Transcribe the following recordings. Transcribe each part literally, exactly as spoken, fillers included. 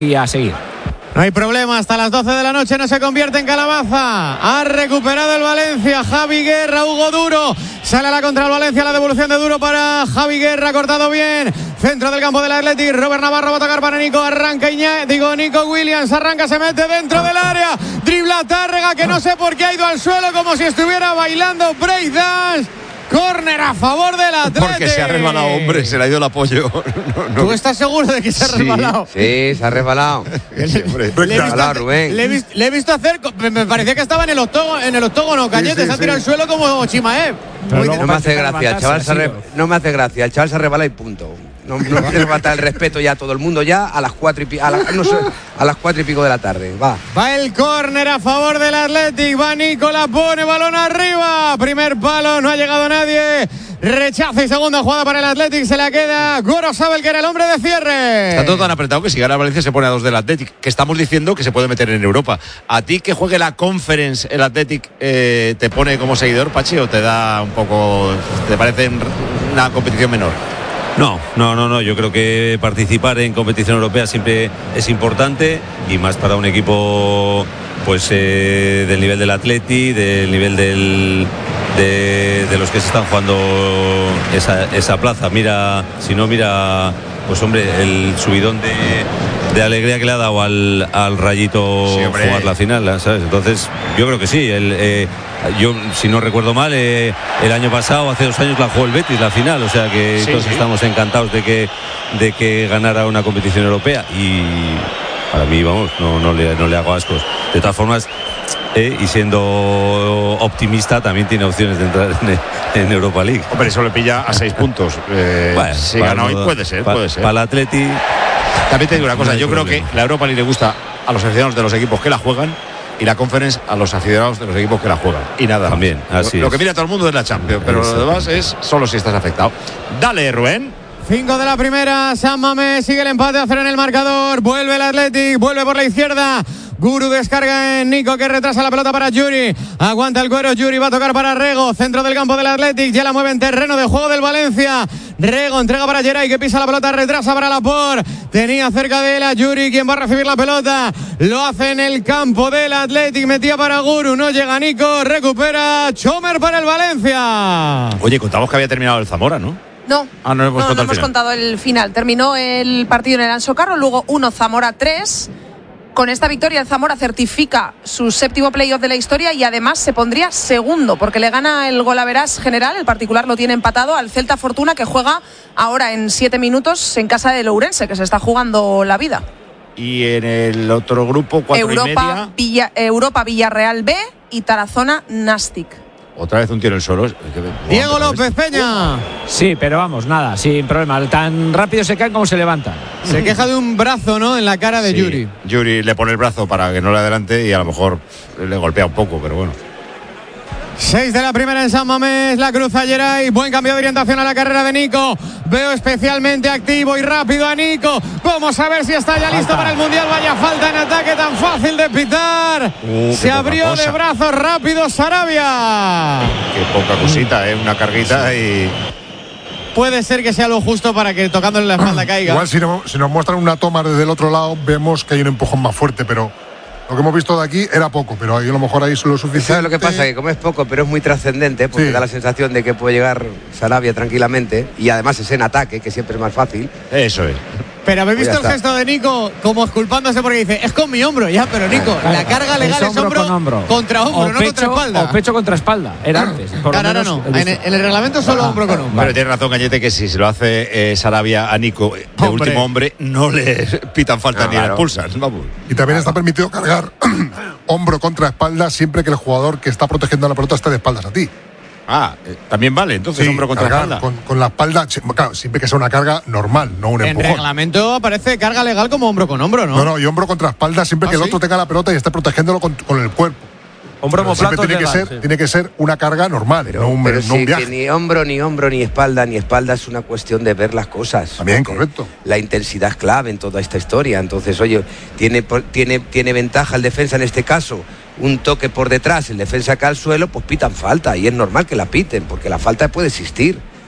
y a seguir. No hay problema, hasta las doce de la noche no se convierte en calabaza. Ha recuperado el Valencia, Javi Guerra, Hugo Duro. Sale a la contra el Valencia, la devolución de Duro para Javi Guerra, cortado bien. Centro del campo del Athletic, Robert Navarro va a tocar para Nico, arranca Iñá, digo Nico Williams, arranca, se mete dentro del área. Dribla Tárrega, que no sé por qué ha ido al suelo como si estuviera bailando breakdance. Córner a favor del Atlético. Porque se ha resbalado, hombre, se le ha ido el apoyo. No, no. ¿Tú estás seguro de que se ha sí, resbalado? Sí, se ha resbalado. Sí, hombre. Le, he visto, Rubén. Le, he visto, le he visto hacer, me parecía que estaba en el octógono, en el octógono Cañete, sí, sí, se ha tirado al sí. suelo como Chimaev. No me hace gracia, el chaval se re, no me hace gracia, el chaval se resbala y punto. No, no quiero matar el respeto ya a todo el mundo ya a las cuatro y pico, a, la, no sé, a las cuatro y pico de la tarde. Va. Va el córner a favor del Athletic. Va Nicola, pone balón arriba. Primer palo, no ha llegado nadie. Rechazo y segunda jugada para el Athletic. Se la queda Gorosabel, que era el hombre de cierre. Está todo tan apretado que si gana Valencia se pone a dos del Athletic. Que estamos diciendo que se puede meter en Europa. ¿A ti que juegue la Conference el Athletic eh, te pone como seguidor, Pachi, o te da un poco, te parece una competición menor? No, no, no, no. Yo creo que participar en competición europea siempre es importante y más para un equipo pues eh, del nivel del Atleti, del nivel del, de, de los que se están jugando esa, esa plaza. Mira, si no mira, pues hombre, el subidón de, de alegría que le ha dado al, al Rayito sí, jugar la final, ¿sabes? Entonces, yo creo que sí. El, eh, yo, si no recuerdo mal, eh, el año pasado, hace dos años, la jugó el Betis, la final. O sea que sí, todos sí. estamos encantados de que, de que ganara una competición europea. Y para mí, vamos, no, no, le, no le hago ascos. De todas formas, eh, y siendo optimista, también tiene opciones de entrar en, en Europa League. Hombre, eso le pilla a seis puntos. Eh, bueno, si gana hoy, puede ser, pa, puede ser. Para el Atleti. También te digo una cosa, no yo problema. creo que la Europa League le gusta a los aficionados de los equipos que la juegan y la Conference a los aficionados de los equipos que la juegan. Y nada. También, así lo, lo es. que mira todo el mundo es la Champions, pero lo demás es solo si estás afectado. Dale, Rubén. Cinco de la primera, San Mamés sigue el empate a cero en el marcador. Vuelve el Athletic, vuelve por la izquierda. Guru descarga en Nico, que retrasa la pelota para Yuri. Aguanta el cuero, Yuri va a tocar para Rego. Centro del campo del Athletic, ya la mueve en terreno de juego del Valencia. Rego entrega para Geray, que pisa la pelota, retrasa para Laporte. Tenía cerca de él a Yuri, quien va a recibir la pelota. Lo hace en el campo del Athletic, metía para Guru, no llega Nico, recupera Chomer para el Valencia. Oye, contamos que había terminado el Zamora, ¿no? No, ah, no, hemos, no, contado, no el hemos contado el final. Terminó el partido en el Anxo Carro, luego uno Zamora tres. Con esta victoria el Zamora certifica su séptimo playoff de la historia y además se pondría segundo porque le gana el golaverás general, el particular lo tiene empatado al Celta Fortuna, que juega ahora en siete minutos en casa del Ourense, que se está jugando la vida. Y en el otro grupo, cuatro Europa, y media. Villa, Europa Villarreal B y Tarazona Nastic. Otra vez un tiro en solo. Diego López Peña. Sí, pero vamos, nada, sin problema. Tan rápido se caen como se levantan. Se queja de un brazo, ¿no?, en la cara de sí. Yuri. Yuri le pone el brazo para que no le adelante y a lo mejor le golpea un poco, pero bueno. Seis de la primera en San Mamés, la cruza Geray, buen cambio de orientación a la carrera de Nico. Veo especialmente activo y rápido a Nico. Vamos a ver si está ya listo falta. para el Mundial. Vaya falta en ataque, tan fácil de pitar. Uh, Se abrió cosa. de brazos rápido Sarabia. Qué poca cosita, ¿eh? Una carguita y... Puede ser que sea lo justo para que tocándole la espalda caiga. Igual si, no, si nos muestran una toma desde el otro lado, vemos que hay un empujón más fuerte, pero... Lo que hemos visto de aquí era poco, pero ahí a lo mejor ahí es lo suficiente. ¿Sabes lo que pasa? Que como es poco, pero es muy trascendente, porque sí. da la sensación de que puede llegar Sarabia tranquilamente, y además es en ataque, que siempre es más fácil. Eso es. Pero habéis visto el gesto de Nico como esculpándose porque dice, es con mi hombro, ya, pero Nico, claro, la carga legal es hombro, es hombro, con hombro contra hombro, o no pecho, contra espalda. O pecho contra espalda, era antes. Por claro, ahora no, en el, en el reglamento solo ah, hombro con hombro. Pero tiene razón Cañete que si se lo hace eh, Sarabia a Nico de hombre. último hombre, no le pitan falta no, ni claro. le expulsan. Vamos. Y también está permitido cargar hombro contra espalda siempre que el jugador que está protegiendo la pelota esté de espaldas a ti. Ah, eh, también vale, entonces sí, hombro contra cargar, espalda. Con, con la espalda, claro, siempre que sea una carga normal, no un empujón. En reglamento aparece carga legal como hombro con hombro, ¿no? No, no, y hombro contra espalda siempre ¿Ah, que el sí? otro tenga la pelota y esté protegiéndolo con, con el cuerpo. Hombro siempre tiene, legal, que ser, sí. tiene que ser una carga normal, pero, no un, pero no sí, un viaje. Que ni hombro, ni hombro, ni espalda, ni espalda es una cuestión de ver las cosas. También, correcto. La intensidad es clave en toda esta historia. Entonces, oye, tiene, tiene, tiene ventaja el defensa en este caso. Un toque por detrás, el defensa cae al suelo, pues pitan falta. Y es normal que la piten, porque la falta puede existir.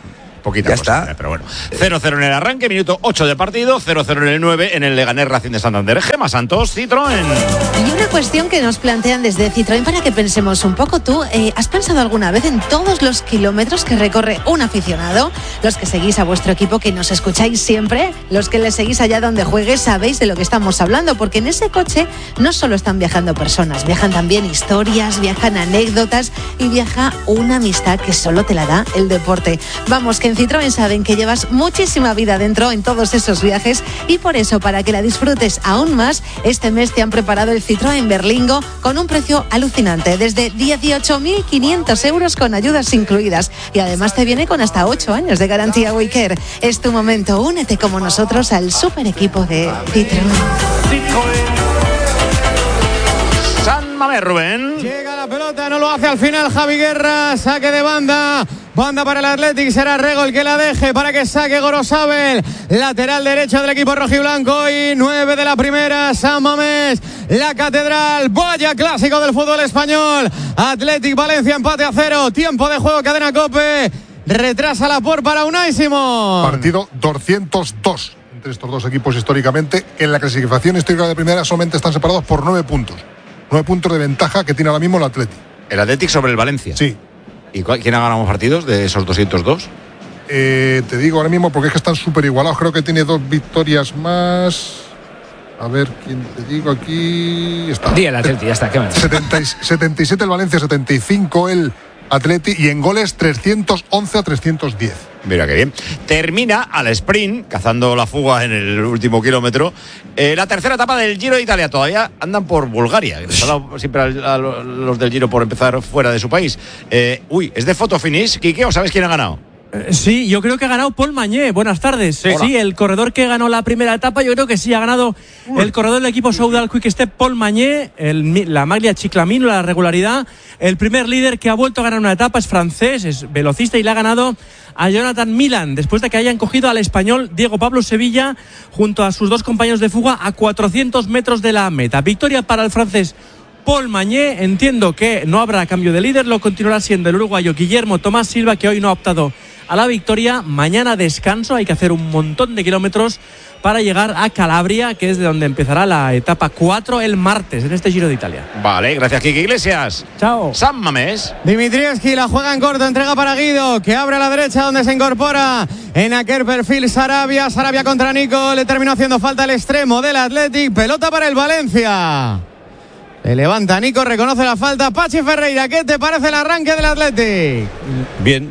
poquita ya cosa, está. pero bueno. cero cero en el arranque, minuto ocho de partido, cero cero en el nueve en el Leganés Racing de Santander. Gema Santos, Citroën. Y una cuestión que nos plantean desde Citroën para que pensemos un poco. ¿Tú eh, has pensado alguna vez en todos los kilómetros que recorre un aficionado? Los que seguís a vuestro equipo, que nos escucháis siempre, los que le seguís allá donde juegue, sabéis de lo que estamos hablando, porque en ese coche no solo están viajando personas, viajan también historias, viajan anécdotas y viaja una amistad que solo te la da el deporte. Vamos, que en Citroën saben que llevas muchísima vida dentro en todos esos viajes y por eso, para que la disfrutes aún más, este mes te han preparado el Citroën Berlingo con un precio alucinante, desde dieciocho mil quinientos euros con ayudas incluidas, y además te viene con hasta ocho años de garantía WeCare. Es tu momento, únete como nosotros al super equipo de Citroën. San Mamés, Rubén. Llega la pelota, no lo hace al final Javi Guerra, saque de banda. Banda para el Athletic, será Rego el que la deje para que saque Gorosabel, lateral derecho del equipo rojiblanco. Y nueve de la primera, San Mamés, la catedral, vaya clásico del fútbol español. Athletic Valencia, empate a cero, tiempo de juego, cadena COPE, retrasa la por para Unai Simón. Partido doscientos dos entre estos dos equipos históricamente. En la clasificación histórica de primera solamente están separados por nueve puntos. Nueve puntos de ventaja que tiene ahora mismo el Athletic. El Athletic sobre el Valencia. Sí. ¿Y quién ha ganado más partidos de esos doscientos dos? Eh, te digo ahora mismo porque es que están súper igualados. Creo que tiene dos victorias más. A ver, ¿quién te digo aquí? Está. Día el Atleti, ya está. ¿Qué más? setenta, setenta y siete el Valencia, setenta y cinco el Atleti y en goles trescientos once a trescientos diez. Mira qué bien. Termina al sprint, cazando la fuga en el último kilómetro, eh, la tercera etapa del Giro de Italia. Todavía andan por Bulgaria. Les ha dado siempre a, a los del Giro por empezar fuera de su país. Eh, uy, es de photo finish. Quique, ¿o sabes quién ha ganado? Sí, yo creo que ha ganado Paul Mañé. Buenas tardes. Sí. sí, el corredor que ganó la primera etapa, yo creo que sí ha ganado el corredor del equipo Soudal Quick Step, Paul Mañé, el, la maglia Chiclamino, la regularidad. El primer líder que ha vuelto a ganar una etapa es francés, es velocista y le ha ganado a Jonathan Milan, después de que hayan cogido al español Diego Pablo Sevilla junto a sus dos compañeros de fuga a cuatrocientos metros de la meta. Victoria para el francés Paul Mañé. Entiendo que no habrá cambio de líder, lo continuará siendo el uruguayo Guillermo Tomás Silva, que hoy no ha optado a la victoria. Mañana descanso, hay que hacer un montón de kilómetros para llegar a Calabria, que es de donde empezará la etapa cuatro el martes en este Giro de Italia. Vale, gracias Quique Iglesias. Chao. San Mamés. Dimitrievski la juega en corto, entrega para Guido, que abre a la derecha donde se incorpora en aquel perfil Sarabia. Sarabia contra Nico, le terminó haciendo falta el extremo del Athletic. Pelota para el Valencia. Se levanta Nico, reconoce la falta. Pachi Ferreira, ¿qué te parece el arranque del Athletic? Bien,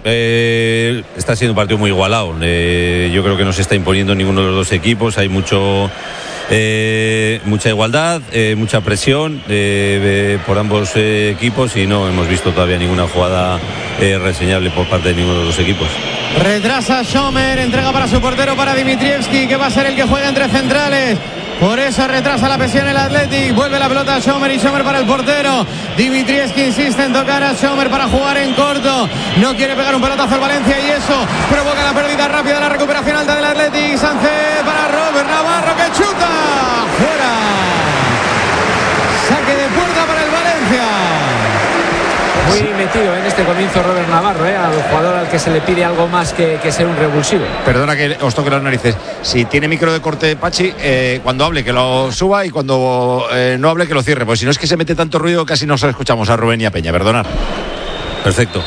eh, está siendo un partido muy igualado. Eh, yo creo que no se está imponiendo ninguno de los dos equipos. Hay mucho, eh, mucha igualdad, eh, mucha presión eh, por ambos eh, equipos y no hemos visto todavía ninguna jugada eh, reseñable por parte de ninguno de los equipos. Retrasa Schomer, entrega para su portero, para Dimitrievski, que va a ser el que juega entre centrales. Por eso retrasa la presión el Athletic. Vuelve la pelota a Schomer y Schomer para el portero. Dimitrievski insiste en tocar a Schomer para jugar en corto. No quiere pegar un pelotazo al Valencia y eso provoca la pérdida rápida de la recuperación alta del Athletic. Sánchez para Robert Navarro, que chuta. Fuera. Saque de puerta para el Valencia. Muy metido en este comienzo Robert Navarro, ¿eh? Al jugador al que se le pide algo más que, que ser un revulsivo. Perdona que os toque las narices. Si tiene micro de corte Pachi, eh, cuando hable que lo suba y cuando eh, no hable que lo cierre. Pues si no es que se mete tanto ruido, casi no os escuchamos a Rubén y a Peña. Perdonad. Perfecto.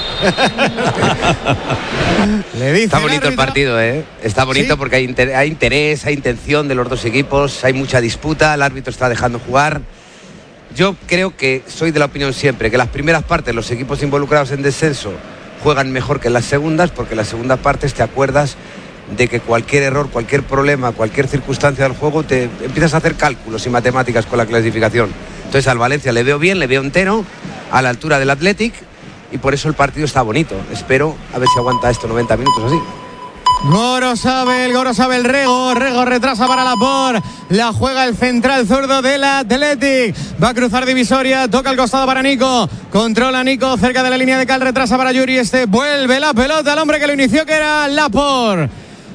Le dice Está bonito el, el partido, ¿eh? Está bonito, ¿sí? Porque hay, inter- hay interés, hay intención de los dos equipos, hay mucha disputa, el árbitro está dejando jugar. Yo creo que soy de la opinión siempre que las primeras partes, los equipos involucrados en descenso juegan mejor que en las segundas, porque en las segundas partes te acuerdas de que cualquier error, cualquier problema, cualquier circunstancia del juego, te empiezas a hacer cálculos y matemáticas con la clasificación. Entonces al Valencia le veo bien, le veo entero, a la altura del Athletic, y por eso el partido está bonito. Espero a ver si aguanta esto noventa minutos así. Gorosabel, Gorosabel, Rego, Rego retrasa para Lapor, la juega el central zurdo del Athletic, va a cruzar divisoria, toca al costado para Nico, controla Nico cerca de la línea de cal, retrasa para Yuri, este vuelve la pelota al hombre que lo inició, que era Lapor.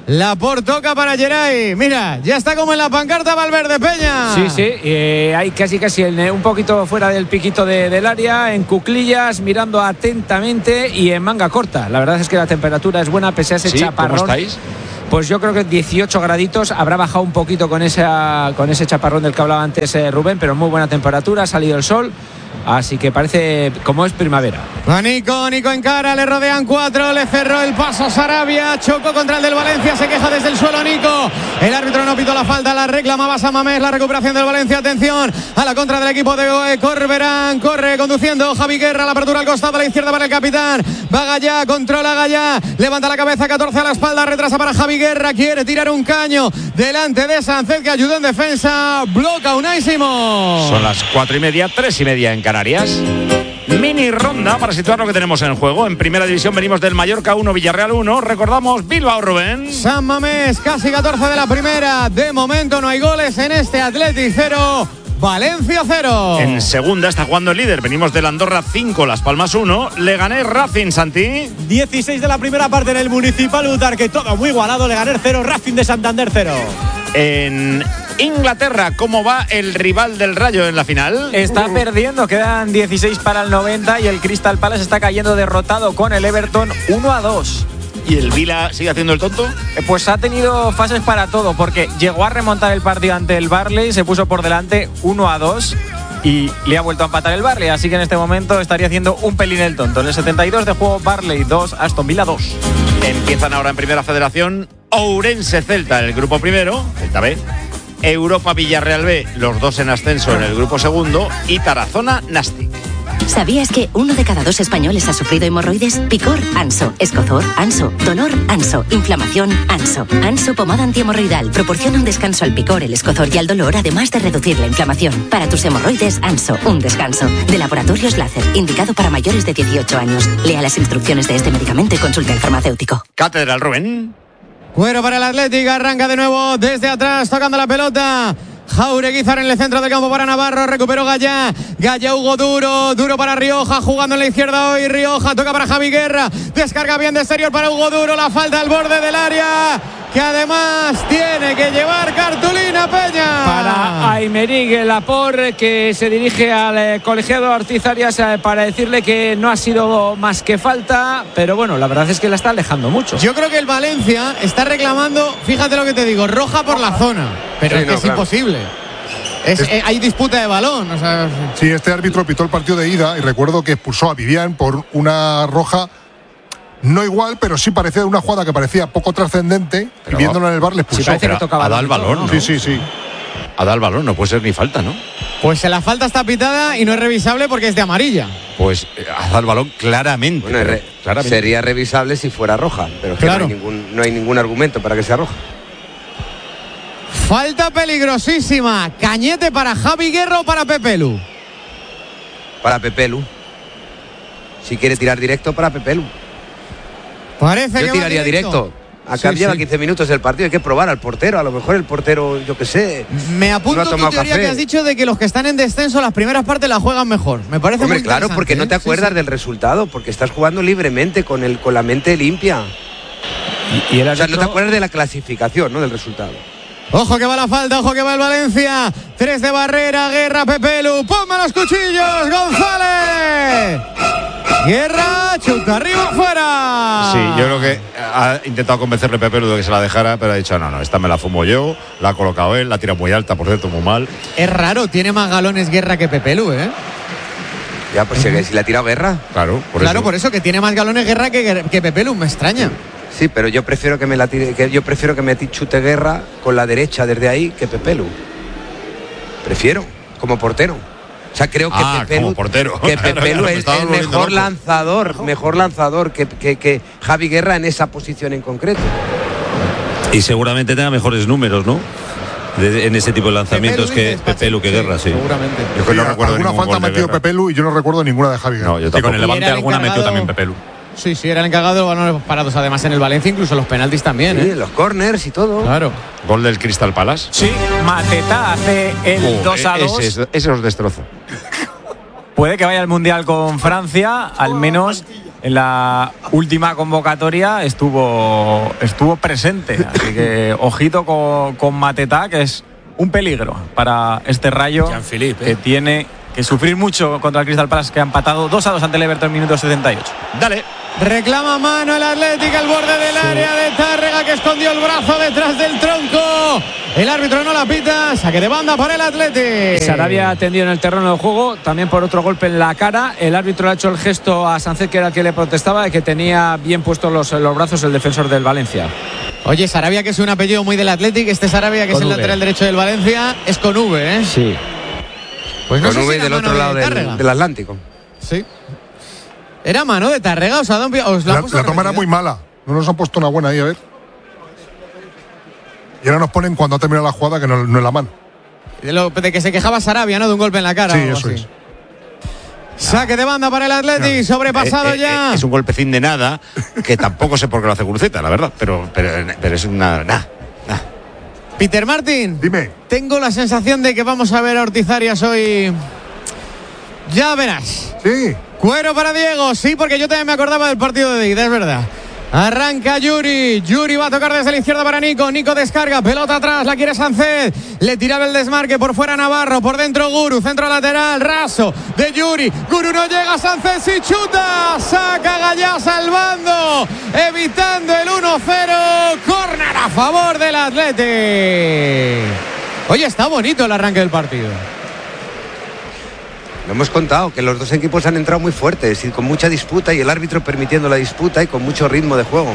Laporte toca para Geray. Mira, ya está como en la pancarta Valverde Peña. Sí, sí, eh, hay casi casi en, un poquito fuera del piquito de, del área, en cuclillas, mirando atentamente y en manga corta. La verdad es que la temperatura es buena pese a ese ¿Sí? chaparrón. ¿Cómo estáis? Pues yo creo que dieciocho graditos, habrá bajado un poquito con, esa, con ese chaparrón del que hablaba antes eh, Rubén, pero muy buena temperatura, ha salido el sol. Así que parece como es primavera. Va Nico, Nico en cara, le rodean cuatro, le cerró el paso Sarabia, chocó contra el del Valencia, se queja desde el suelo Nico. El árbitro no pitó la falta, la reclamaba San Mamés, la recuperación del Valencia. Atención a la contra del equipo de Corberán, corre conduciendo Javi Guerra, la apertura al costado a la izquierda para el capitán. Va Gallá, controla Gallá, levanta la cabeza, catorce a la espalda, retrasa para Javi Guerra, quiere tirar un caño delante de Sánchez, que ayudó en defensa, bloca Unai Simón. Son las cuatro y media, tres y media en Canarias. Mini ronda para situar lo que tenemos en juego. En primera división venimos del Mallorca uno, Villarreal uno. Recordamos Bilbao, Rubén. San Mamés, casi catorce de la primera. De momento no hay goles en este Athletic cero, Valencia cero. En segunda está jugando el líder. Venimos del Andorra cinco, Las Palmas uno. Leganés Racing, Santi. dieciséis de la primera parte en el Municipal Utarque, todo muy igualado. Leganés cero, Racing de Santander cero. En Inglaterra, ¿cómo va el rival del Rayo en la final? Está perdiendo, quedan dieciséis para el noventa y el Crystal Palace está cayendo derrotado con el Everton uno a dos. ¿Y el Vila sigue haciendo el tonto? Pues ha tenido fases para todo, porque llegó a remontar el partido ante el Burnley, se puso por delante uno a dos y le ha vuelto a empatar el Burnley, así que en este momento estaría haciendo un pelín el tonto. En el setenta y dos de juego, Burnley dos, Aston Villa dos. Empiezan ahora en Primera Federación Ourense Celta en el grupo primero, Celta B, Europa Villarreal B, los dos en ascenso en el grupo segundo, y Tarazona Nastic. ¿Sabías que uno de cada dos españoles ha sufrido hemorroides? Picor, Anso. Escozor, Anso. Dolor, Anso. Inflamación, Anso. Anso pomada antihemorroidal proporciona un descanso al picor, el escozor y al dolor, además de reducir la inflamación. Para tus hemorroides, Anso, un descanso. De Laboratorios Láser, indicado para mayores de dieciocho años. Lea las instrucciones de este medicamento y consulte al farmacéutico. Catedral, Rubén. Cuero para el Atlético, arranca de nuevo desde atrás, tocando la pelota. Jaureguizar en el centro del campo para Navarro, recuperó Gallá, Gallá Hugo Duro, Duro para Rioja, jugando en la izquierda hoy Rioja, toca para Javi Guerra, descarga bien de exterior para Hugo Duro, la falta al borde del área, que además tiene que llevar cartulina Peña. Para Aymeric Laporte, que se dirige al eh, colegiado Ortiz Arias eh, para decirle que no ha sido más que falta, pero bueno, la verdad es que la está alejando mucho. Yo creo que el Valencia está reclamando, fíjate lo que te digo, roja por la zona, pero sí, es que no, es claro. imposible. Es, es, eh, hay disputa de balón. O sea, sí, este árbitro pitó el partido de ida y recuerdo que expulsó a Vivian por una roja. No igual, pero sí parecía una jugada que parecía poco trascendente. Y viéndolo en el bar le expulsó. Sí, parece que tocaba. Ha dado el balón, ¿no? Sí, sí, sí. Ha dado el balón, no puede ser ni falta, ¿no? Pues la falta está pitada y no es revisable porque es de amarilla. Pues ha dado el balón claramente. Bueno, re claramente. Sería revisable si fuera roja, pero es que claro. no, hay ningún, no hay ningún argumento para que sea roja. Falta peligrosísima. Cañete para Javi Guerra o para Pepelu. Para Pepelu. Si quiere tirar directo, para Pepelu. Parece yo que tiraría directo. directo. Acá sí, lleva sí. quince minutos del partido, hay que probar al portero. A lo mejor el portero, yo qué sé. Me apunto no tu teoría café. Que has dicho de que los que están en descenso las primeras partes las juegan mejor. Me parece Hombre, muy claro, porque ¿eh? no te acuerdas sí, sí. del resultado, porque estás jugando libremente con el con la mente limpia. Y, y el o sea, no te acuerdas de la clasificación, no del resultado. Ojo que va la falta, ojo que va el Valencia. Tres de barrera, Guerra, Pepelu. ¡Ponme los cuchillos, González! Guerra, chuta arriba, fuera. Sí, yo creo que ha intentado convencerle Pepelu de que se la dejara, pero ha dicho, no, no, esta me la fumo yo, la ha colocado él, la tira muy alta, por cierto, muy mal. Es raro, tiene más galones Guerra que Pepelu, ¿eh? Ya, pues uh-huh. si le ha tirado Guerra. Claro, por claro, eso. por eso, que tiene más galones Guerra que, que Pepelu, me extraña. Sí, pero yo prefiero que me la tire, que yo prefiero que me chute Guerra con la derecha desde ahí que Pepelu. Prefiero, como portero. O sea, creo que ah, Pepelu, como portero. Que Pepelu es el mejor loco. lanzador, mejor lanzador que, que, que Javi Guerra en esa posición en concreto. Y seguramente tenga mejores números, ¿no? De, en ese tipo de lanzamientos Pepelu, que Pepelu que Guerra, sí. Seguramente. Yo que no recuerdo alguna falta ha metido Pepelu y yo no recuerdo ninguna de Javi Guerra. No, yo sí, con el Levante alguna metió también Pepelu. Sí, sí, era el encargado de los balones parados, además en el Valencia, incluso los penaltis también, sí, ¿eh? los corners y todo. Claro. Gol del Crystal Palace. Sí, Mateta hace el oh, dos a dos. Ese, ese os destrozo. Puede que vaya al Mundial con Francia, al menos en la última convocatoria estuvo, estuvo presente. Así que ojito con, con Mateta, que es un peligro para este Rayo que eh. tiene que sufrir mucho contra el Crystal Palace, que ha empatado dos a dos ante el Everton en minuto setenta y ocho. Dale. Reclama mano el Atlético al borde del sí. área de Tárrega, que escondió el brazo detrás del tronco. El árbitro no la pita, saque de banda para el Atlético. Sarabia atendido en el terreno de juego, también por otro golpe en la cara. El árbitro le ha hecho el gesto a Sánchez, que era el que le protestaba, de que tenía bien puestos los, los brazos el defensor del Valencia. Oye, Sarabia, que es un apellido muy del Atlético, este Sarabia, que con es el v. lateral derecho del Valencia, es con V, ¿eh? Sí. Pues no con sé V si del otro lado del, del Atlántico. Sí. ¿Era mano de Tárrega? ¿Os, ha, os la, la, la toma era muy mala. No nos han puesto una buena ahí, a ver. Y ahora nos ponen cuando ha terminado la jugada que no, no es la mano. De, lo, de que se quejaba Sarabia, ¿no? De un golpe en la cara. Sí, o eso así. es. Saque de banda para el Athletic, sobrepasado eh, eh, ya. Es un golpecín de nada, que tampoco sé por qué lo hace Guruceta, la verdad. Pero, pero, pero es una. Nah, nah. Peter Martin. Dime. Tengo la sensación de que vamos a ver a Ortiz Arias hoy. Ya verás. Sí. Cuero para Diego, sí, porque yo también me acordaba del partido de ida, es verdad. Arranca Yuri, Yuri va a tocar desde la izquierda para Nico, Nico descarga, pelota atrás, la quiere Sánchez, le tiraba el desmarque, por fuera Navarro, por dentro Guru, centro lateral, raso de Yuri, Guru no llega, Sánchez y chuta, saca Gallá salvando, evitando el uno cero, córner a favor del Athletic. Oye, está bonito el arranque del partido. Lo hemos contado, que los dos equipos han entrado muy fuertes y con mucha disputa, y el árbitro permitiendo la disputa y con mucho ritmo de juego.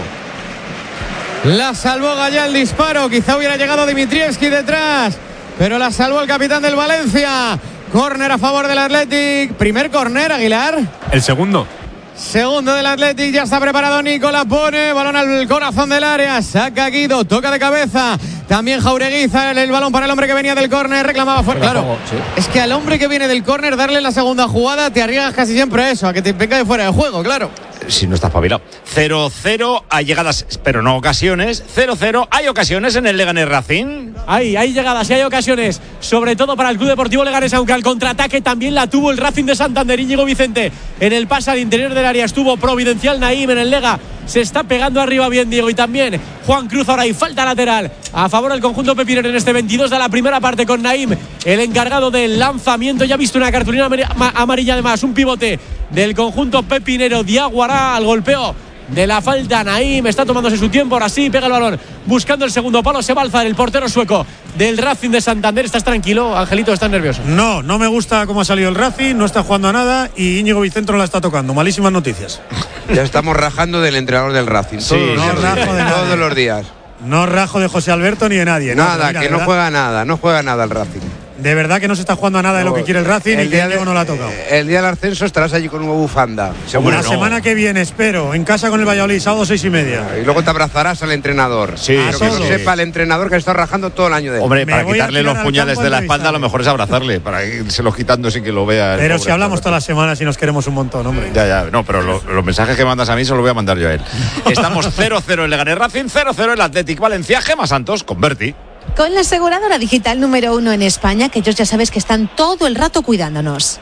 La salvó Gallá el disparo, quizá hubiera llegado Dimitrievski detrás, pero la salvó el capitán del Valencia. Córner a favor del Athletic. Primer córner, Aguilar. El segundo. Segundo del Athletic, ya está preparado Nico, la pone, balón al corazón del área, saca Guido, toca de cabeza, también Jaureguiza, el, el balón para el hombre que venía del córner, reclamaba fuera, claro, juego, sí. Es que al hombre que viene del córner darle la segunda jugada, te arriesgas casi siempre a eso, a que te venga de fuera de juego, claro. Si no estás espabilado. cero cero, hay llegadas, pero no ocasiones. cero cero, hay ocasiones en el Leganés Racing. Hay, hay llegadas y hay ocasiones, sobre todo para el Club Deportivo Leganés, aunque al contraataque también la tuvo el Racing de Santander. Íñigo Vicente en el pase al interior del área estuvo providencial. Naim en el Lega se está pegando arriba bien Diego, y también Juan Cruz. Ahora hay falta lateral a favor del conjunto pepinero en este veintidós de la primera parte, con Naim el encargado del lanzamiento. Ya ha visto una cartulina amarilla, además un pivote del conjunto pepinero. Diaguará al golpeo de la falta. Naim está tomándose su tiempo, ahora sí pega el balón buscando el segundo palo, se va a alzar el portero sueco del Racing de Santander. ¿Estás tranquilo, Angelito? ¿Estás nervioso? No, no me gusta cómo ha salido el Racing, no está jugando a nada y Íñigo Vicente no la está tocando. Malísimas noticias. Ya estamos rajando del entrenador del Racing. Sí, todos, no los, rajo días, de todos los días. No rajo de José Alberto ni de nadie. Nada, no, mira, que no verdad, juega nada, no juega nada el Racing. De verdad que no se está jugando a nada de lo que quiere el Racing, el y que Íñigo no la ha tocado. El día del ascenso estarás allí con una bufanda. Seguro. La no. semana que viene, espero, en casa con el Valladolid, sábado seis y media. Y luego te abrazarás al entrenador. Sí, pero que no sepa el entrenador que está rajando todo el año de él. Hombre, para quitarle los puñales de la espalda, a lo mejor es abrazarle, para irse los quitando sin que lo vea. Pero si hablamos todas las semanas y nos queremos un montón, hombre. Ya, ya, no, pero lo, los mensajes que mandas a mí se los voy a mandar yo a él. Estamos cero cero en Leganés Racing, cero cero en el Athletic Valencia. Gemma Santos con Berti. Con la aseguradora digital número uno en España, que ellos ya sabes que están todo el rato cuidándonos.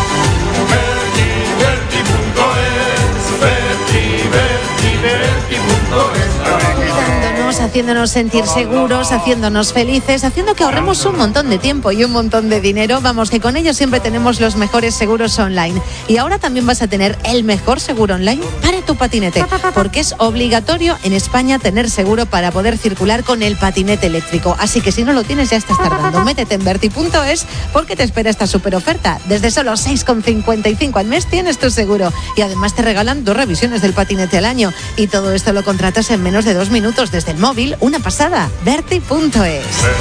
Cuidándonos, haciéndonos sentir seguros, haciéndonos felices, haciendo que ahorremos un montón de tiempo y un montón de dinero. Vamos, que con ellos siempre tenemos los mejores seguros online. Y ahora también vas a tener el mejor seguro online para tu patinete, porque es obligatorio en España tener seguro para poder circular con el patinete eléctrico. Así que si no lo tienes, ya estás tardando. Métete en Berti punto es porque te espera esta super oferta. Desde solo seis con cincuenta y cinco al mes tienes tu seguro. Y además te regalan dos revisiones del patinete al año. Y todo esto lo contratas en menos de dos minutos desde el móvil. Una pasada. Berti punto es.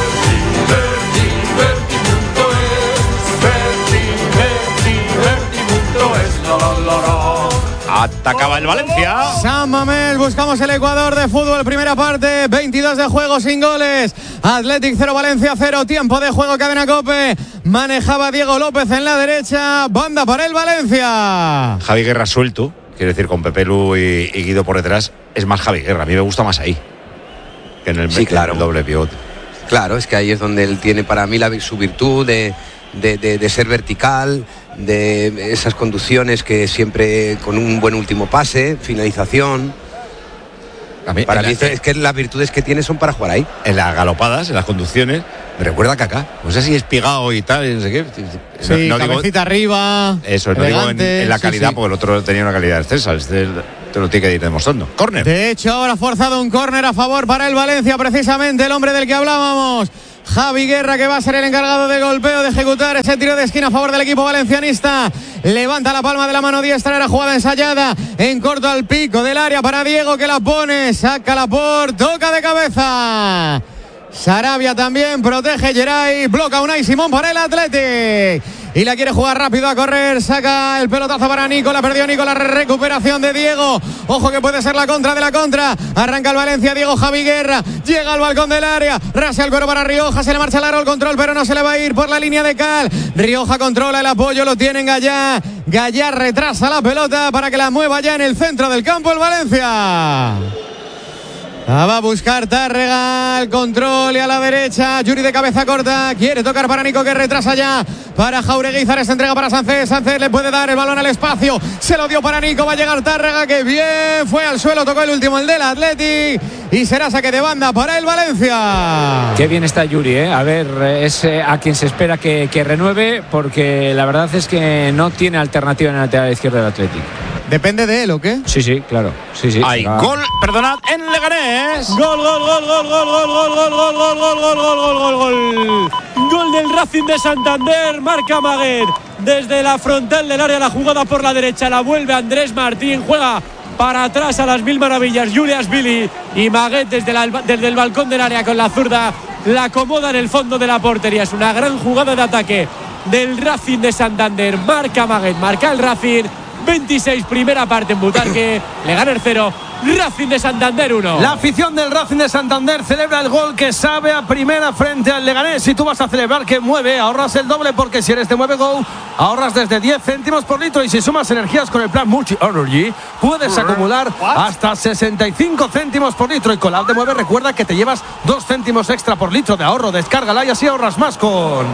Atacaba el Valencia. San Mamés, buscamos el Ecuador de fútbol. Primera parte, veintidós de juego sin goles. Athletic cero, Valencia cero. Tiempo de juego, Cadena COPE. Manejaba Diego López en la derecha. Banda para el Valencia. Javi Guerra suelto, quiere decir con Pepe Lu y, y Guido por detrás. Es más Javi Guerra, a mí me gusta más ahí que en el, sí, claro. en el doble pivote. Claro, es que ahí es donde él tiene para mí la, su virtud de, de, de, de ser vertical, de esas conducciones que siempre con un buen último pase, finalización. Mí, para mí la, es que las virtudes que tiene son para jugar ahí. En las galopadas, en las conducciones, me recuerda a Kaká. No sé si es pigado y tal, no sé qué. Sí, no, no cabecita digo, arriba. Eso, no digo en, en la calidad, sí, sí. Porque el otro tenía una calidad excelsa. Este te lo tiene que ir demostrando. Córner. De hecho, ahora ha forzado un córner a favor para el Valencia, precisamente el hombre del que hablábamos. Javi Guerra, que va a ser el encargado de golpeo, de ejecutar ese tiro de esquina a favor del equipo valencianista. Levanta la palma de la mano diestra, era jugada ensayada en corto al pico del área para Diego, que la pone, saca la por, toca de cabeza. Sarabia también protege Geray, bloca Unai Simón para el Athletic. Y la quiere jugar rápido a correr, saca el pelotazo para Nico, la perdió Nico, la recuperación de Diego. Ojo que puede ser la contra de la contra. Arranca el Valencia, Diego Javi Guerra, llega al balcón del área, rasea el cuero para Rioja, se le marcha largo el control, pero no se le va a ir por la línea de cal. Rioja controla el apoyo, lo tienen Gallá. Gallá retrasa la pelota para que la mueva ya en el centro del campo el Valencia. La va a buscar Tárrega, el control y a la derecha, Yuri de cabeza corta, quiere tocar para Nico, que retrasa ya para Jauregui, Zares entrega para Sánchez, Sánchez le puede dar el balón al espacio, se lo dio para Nico, va a llegar Tárrega, que bien, fue al suelo, tocó el último, el del Athletic, y será saque de banda para el Valencia. Qué bien está Yuri, ¿eh? A ver, es eh, a quien se espera que, que renueve, porque la verdad es que no tiene alternativa en el lateral izquierdo del Athletic. ¿Depende de él o qué? Sí, sí, claro. Sí, sí. Hay ah. gol, perdonad, en Leganés. Gol, gol, gol, gol, gol, gol, gol, gol, gol, gol, gol, gol, gol, gol, gol, gol. Gol del Racing de Santander, marca Maguet. Desde la frontal del área, la jugada por la derecha, la vuelve Andrés Martín, juega para atrás a las mil maravillas Julias Billy, y Maguet desde, la, desde el balcón del área con la zurda la acomoda en el fondo de la portería. Es una gran jugada de ataque del Racing de Santander, marca Maguet, marca el Racing. veintiséis, primera parte en Butarque, Leganés cero, Racing de Santander uno. La afición del Racing de Santander celebra el gol que sabe a primera frente al Leganés. Si tú vas a celebrar que mueve, ahorras el doble, porque si eres de Mueve Go, ahorras desde diez céntimos por litro, y si sumas energías con el plan Multi Energy, puedes acumular hasta sesenta y cinco céntimos por litro. Y con la app de Mueve, recuerda que te llevas dos céntimos extra por litro de ahorro. Descárgala y así ahorras más con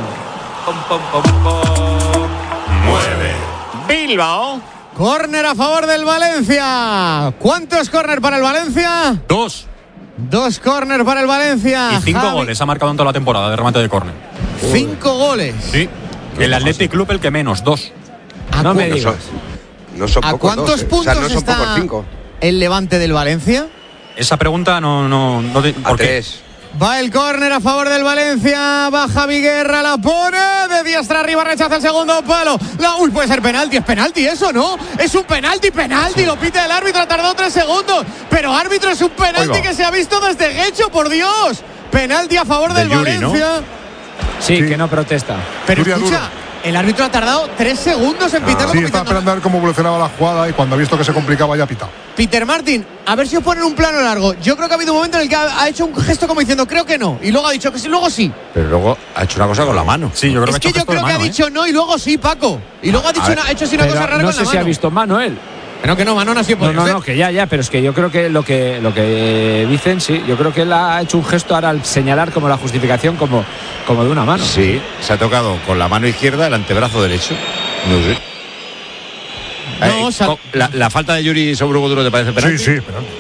Mueve Bilbao. Córner a favor del Valencia. ¿Cuántos córner para el Valencia? Dos. Dos córner para el Valencia. Y cinco Javi. goles ha marcado en toda la temporada de remate de córner. Cinco goles. Sí. El Athletic Club el que menos, dos. No me digas. No son ¿A pocos cuántos dos, puntos eh? O sea, no son está pocos cinco. el Levante del Valencia? Esa pregunta no... no, no de, ¿por a qué? tres. Va el córner a favor del Valencia, va Javi Guerra, la pone de diestra arriba, rechaza el segundo palo. La, uy, puede ser penalti, es penalti eso, ¿no? Es un penalti, penalti, lo pita el árbitro, ha tardado tres segundos. Pero árbitro, es un penalti Oiga. que se ha visto desde Guecho, por Dios. Penalti a favor del Yuri, Valencia. ¿no? Sí, sí, que no protesta. Pero Yuri escucha, Aduro. el árbitro ha tardado tres segundos en pitarlo. Sí, estaba esperando a ver cómo evolucionaba la jugada, y cuando ha visto que se complicaba ya ha pitado. Peter Martin, a ver si os ponen un plano largo. Yo creo que ha habido un momento en el que ha, ha hecho un gesto como diciendo creo que no, y luego ha dicho que sí, luego sí. Pero luego ha hecho una cosa con la mano. Sí, yo creo es que, que yo creo que mano, ha dicho ¿eh? no y luego sí, Paco. Y luego ha dicho una, ha hecho así una Pero cosa rara no con sé la si mano. ha visto mano él. Pero que no, mano no ha sido por No, no, no, que ya, ya, pero es que yo creo que lo que lo que dicen, sí, yo creo que él ha hecho un gesto ahora al señalar como la justificación como, como de una mano. Sí, se ha tocado con la mano izquierda el antebrazo derecho. No sé. No, eh, sal- la, la falta de Yuri sobre Hugo Duro te parece penalti. Sí, sí, penalti.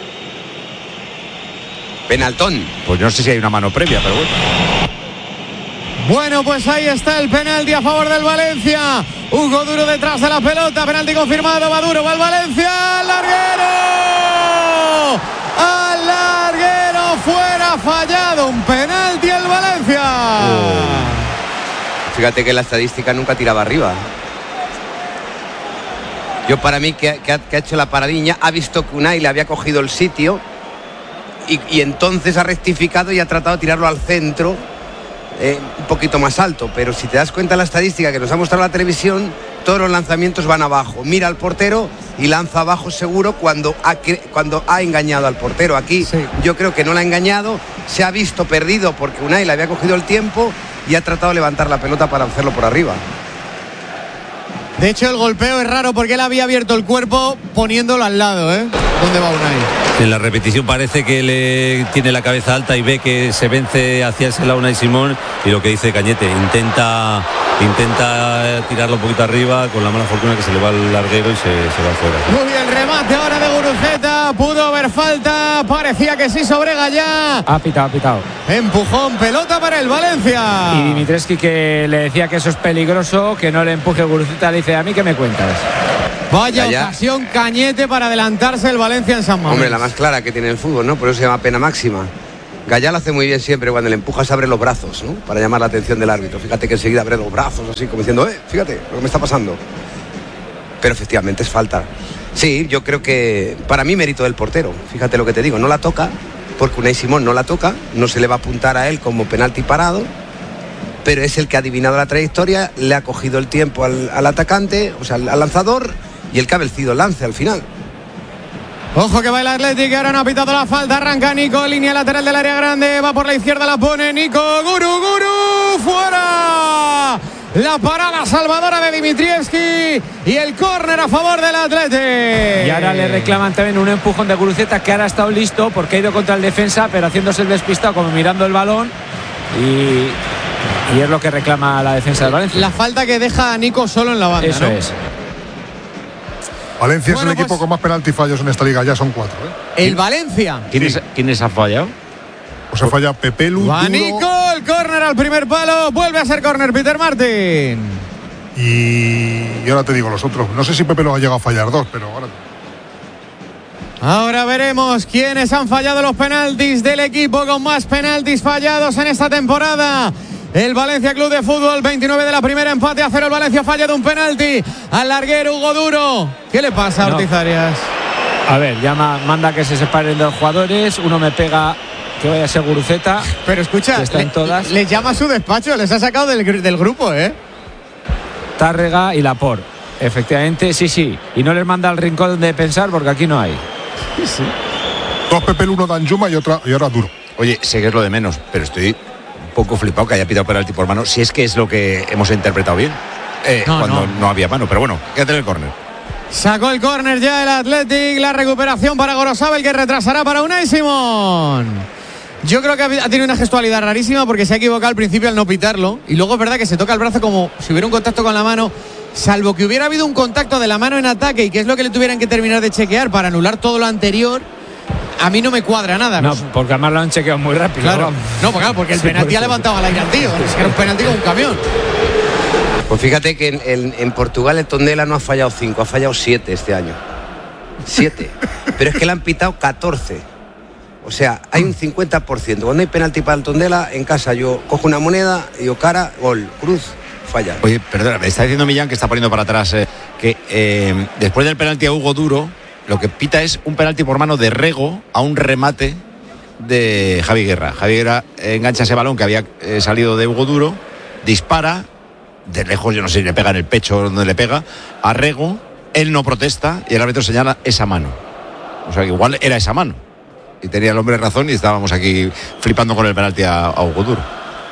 Penaltón. Pues no sé si hay una mano previa, pero bueno. Bueno, pues ahí está el penalti a favor del Valencia. Hugo Duro detrás de la pelota, penalti confirmado, va Duro, va el Valencia, al larguero. Al larguero, fuera, fallado, un penalti el Valencia. Oh. Fíjate que la estadística nunca tiraba arriba. Yo para mí que, que, ha, que ha hecho la paradiña, ha visto que Unai le había cogido el sitio y, y entonces ha rectificado y ha tratado de tirarlo al centro. Eh, un poquito más alto, pero si te das cuenta de la estadística que nos ha mostrado la televisión, todos los lanzamientos van abajo, mira al portero y lanza abajo seguro cuando ha, cuando ha engañado al portero. Aquí sí. Yo creo que no la ha engañado, se ha visto perdido porque Unai le había cogido el tiempo y ha tratado de levantar la pelota para hacerlo por arriba. De hecho, el golpeo es raro porque él había abierto el cuerpo poniéndolo al lado, ¿eh? ¿Dónde va Unai? En la repetición parece que le tiene la cabeza alta y ve que se vence hacia ese lado Unai Simón, y lo que dice Cañete, intenta intenta tirarlo un poquito arriba, con la mala fortuna que se le va al larguero y se, se va fuera. Muy bien, remate ahora de Guruceta, pudo haber falta, parecía que sí sobre Gallá. Ha pitado, ha pitado. Empujón, pelota para el Valencia. Y Dimitrescu, que le decía que eso es peligroso, que no le empuje Guruceta, le dice: ¿a mí qué me cuentas? Vaya Gallá. ocasión Cañete para adelantarse el Valencia en San Mamés. Hombre, la más clara que tiene el fútbol, ¿no? Por eso se llama pena máxima. Gallá lo hace muy bien siempre, cuando le empujas abre los brazos, ¿no? Para llamar la atención del árbitro. Fíjate que enseguida abre los brazos, así como diciendo, eh, fíjate lo que me está pasando. Pero efectivamente es falta. Sí, yo creo que para mí mérito del portero. Fíjate lo que te digo, no la toca, porque Unai Simón no la toca, no se le va a apuntar a él como penalti parado, pero es el que ha adivinado la trayectoria, le ha cogido el tiempo al, al atacante, o sea, al, al lanzador, y el que ha vencido el lance al final. Ojo que va el Athletic, ahora no ha pitado la falta, arranca Nico, línea lateral del área grande, va por la izquierda, la pone Nico, Guru, Guru, fuera. La parada salvadora de Dimitrievski y el córner a favor del Athletic. Y ahora le reclaman también un empujón de Guruceta, que ahora ha estado listo porque ha ido contra el defensa, pero haciéndose el despistado, como mirando el balón, y, y es lo que reclama la defensa del Valencia. La falta que deja a Nico solo en la banda, Eso ¿no? es. Valencia Bueno, es el equipo pues, con más penalti fallos en esta liga, ya son cuatro. ¿eh? El Valencia. ¿Quiénes, ¿Quiénes han fallado? Pues se falla Pepelu, Va Duro, Nico, el córner al primer palo, vuelve a ser córner Peter Martin. y, y ahora te digo los otros. No sé si Pepe los ha llegado a fallar dos, pero ahora. Ahora veremos quiénes han fallado los penaltis del equipo con más penaltis fallados en esta temporada. El Valencia Club de Fútbol, veintinueve de la primera, empate a cero. El Valencia falla de un penalti al larguero Hugo Duro. ¿Qué le pasa a No. Ortiz Arias? A ver, llama, manda que se separen de los jugadores. Uno me pega, que vaya a ser Guruceta. Pero escucha, que está en le- todas. les llama a su despacho, les ha sacado del, gr- del grupo, ¿eh? Tárrega y Laporte. Efectivamente, sí, sí. Y no les manda al rincón de pensar porque aquí no hay. Dos Pepelu, uno Danjuma y, otra, y ahora Duro. Oye, sé que es lo de menos, pero estoy un poco flipado que haya pitado penalti por mano, si es que es lo que hemos interpretado bien. Eh, No, cuando no. no. había mano, pero bueno, quédate en el córner. Sacó el córner ya el Athletic, la recuperación para Gorosabel, que retrasará para Unai Simón. Yo creo que ha ha tenido una gestualidad rarísima porque se ha equivocado al principio al no pitarlo, y luego es verdad que se toca el brazo como si hubiera un contacto con la mano, salvo que hubiera habido un contacto de la mano en ataque y que es lo que le tuvieran que terminar de chequear para anular todo lo anterior. A mí no me cuadra nada. No, porque además lo han chequeado muy rápido. Claro. vamos. No, pues claro, porque el Sí, penalti por ha eso. levantado al aire al tío. Es que era un penalti con un camión. Pues fíjate que en, en- en Portugal el Tondela no ha fallado cinco, ha fallado siete este año. Siete. Pero es que le han pitado catorce. O sea, hay un cincuenta por ciento. Cuando hay penalti para el Tondela, en casa yo cojo una moneda, y yo cara, gol, cruz, falla. Oye, perdona, me está diciendo Millán, que está poniendo para atrás, eh, que eh, después del penalti a Hugo Duro, lo que pita es un penalti por mano de Rego a un remate de Javi Guerra. Javi Guerra engancha ese balón que había eh, salido de Hugo Duro, dispara, de lejos, yo no sé si le pega en el pecho o donde le pega, a Rego, él no protesta y el árbitro señala esa mano. O sea que igual era esa mano. Y tenía el hombre razón y estábamos aquí flipando con el penalti a, a Hugo Duro.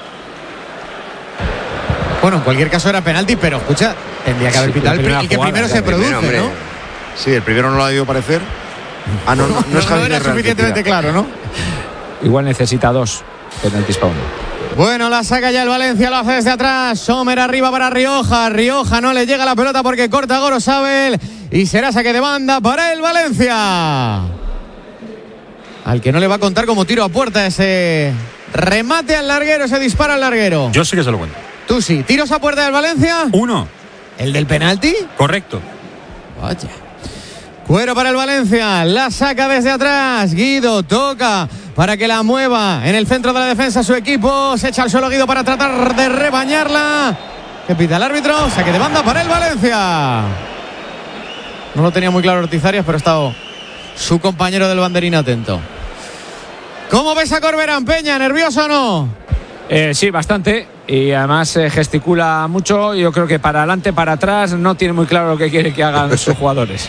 Bueno, en cualquier caso era penalti, pero escucha, tendría que haber Sí, pitado el, la pri- primera el que jugada, primero la se primera, produce, hombre. ¿no? Sí, el primero no lo ha debido parecer. Ah, no, no, no, es No, Javi no era Guerra el que suficientemente tira. claro, ¿no? Igual necesita dos penaltis para uno. Bueno, la saca ya el Valencia, lo hace desde atrás. Sommer arriba para Rioja. Rioja no le llega la pelota porque corta Gorosabel. Y será saque de banda para el Valencia. Al que no le va a contar como tiro a puerta ese remate al larguero, ese disparo al larguero. Yo sí que se lo cuento. Tú sí. ¿Tiros a puerta del Valencia? Uno. ¿El del penalti? Correcto. Vaya. Cuero para el Valencia, la saca desde atrás, Guido toca para que la mueva en el centro de la defensa su equipo, se echa al suelo Guido para tratar de rebañarla. ¿Qué pita el árbitro? Saque de banda para el Valencia. No lo tenía muy claro Ortiz Arias, pero ha estado su compañero del banderín atento. ¿Cómo ves a Corberán, Peña? ¿Nervioso o no? Eh, sí, bastante. Y además eh, gesticula mucho. Yo creo que para adelante, para atrás, no tiene muy claro lo que quiere que hagan sus jugadores.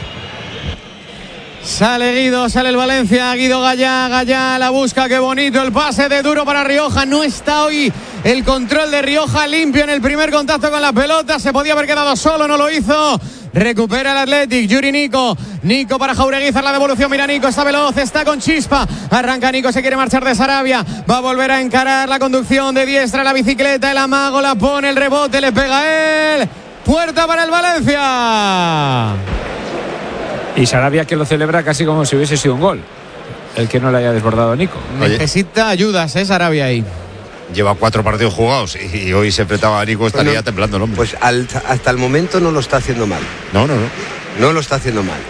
Sale Guido, sale el Valencia, Guido Gallá, Gallá la busca, qué bonito el pase de Duro para Rioja, no está hoy el control de Rioja limpio en el primer contacto con la pelota, se podía haber quedado solo, no lo hizo, Recupera el Athletic. Yuri Nico. Nico para Jaureguizar la devolución. Mira Nico, está veloz, está con chispa. Arranca Nico, se quiere marchar de Sarabia. Va a volver a encarar la conducción de diestra en la bicicleta. El amago la pone, el rebote, le pega a él. Puerta para el Valencia. Y Sarabia que lo celebra casi como si hubiese sido un gol. El que no le haya desbordado Nico. Necesita ayudas, ¿eh? Sarabia ahí. Lleva cuatro partidos jugados y hoy se enfrentaba a Nico, estaría bueno, temblando el hombre. Pues al, hasta el momento no lo está haciendo mal. No, no, no. No lo está haciendo mal.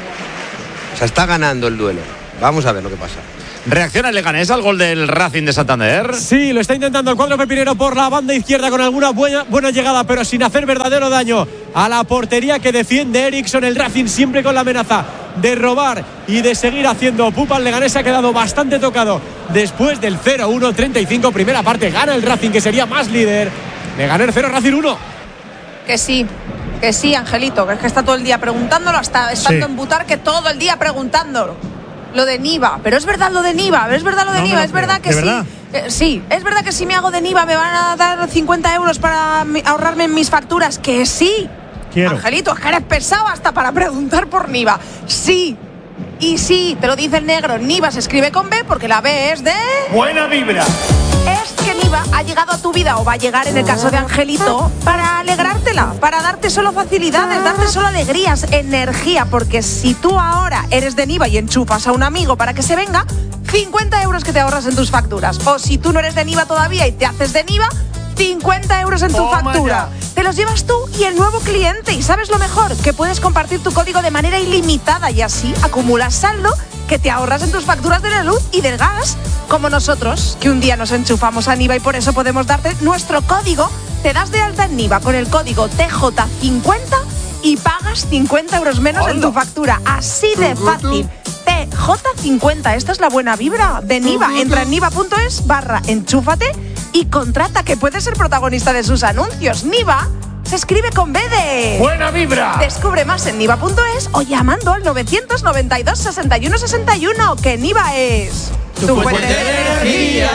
O sea, está ganando el duelo. Vamos a ver lo que pasa. ¿Reacciona el Leganés al gol del Racing de Santander? Sí, lo está intentando el cuadro pepinero por la banda izquierda con alguna buena, buena llegada, pero sin hacer verdadero daño a la portería que defiende Eriksson. El Racing siempre con la amenaza de robar y de seguir haciendo pupa. El Leganés se ha quedado bastante tocado después del cero uno treinta y cinco. Primera parte, gana el Racing, que sería más líder. Leganés cero, Racing uno. Que sí, que sí, Angelito, que es que está todo el día preguntándolo, hasta estando Sí. en Butar, que todo el día preguntándolo. Lo de Niva, pero es verdad lo de Niva, es verdad lo de No me Niva, lo es verdad que creo. sí. ¿De verdad? Eh, sí, es verdad que si me hago de Niva me van a dar cincuenta euros para mi- ahorrarme en mis facturas, que sí. Quiero. Angelito, es que eres pesado hasta para preguntar por Niva. Sí. Y sí, te lo dice el negro, Niva se escribe con B porque la B es de... Buena vibra. Es que Niva ha llegado a tu vida o va a llegar en el caso de Angelito para alegrártela, para darte solo facilidades, darte solo alegrías, energía, porque si tú ahora eres de Niva y enchufas a un amigo para que se venga, cincuenta euros que te ahorras en tus facturas. O si tú no eres de Niva todavía y te haces de Niva, cincuenta euros en tu Toma factura. Te los llevas tú y el nuevo cliente. Y sabes lo mejor, que puedes compartir tu código de manera ilimitada y así acumulas saldo que te ahorras en tus facturas de la luz y del gas, como nosotros, que un día nos enchufamos a Niva y por eso podemos darte nuestro código. Te das de alta en Niva con el código T J cincuenta y pagas cincuenta euros menos en tu factura. Así de fácil. T J cincuenta, esta es la buena vibra de Niva. Entra en niva.es barra enchúfate y contrata, que puedes ser protagonista de sus anuncios. Niva se escribe con B de... Buena vibra. Descubre más en niva.es o llamando al novecientos noventa y dos sesenta y uno sesenta y uno, que Niva es tu fuente de energía.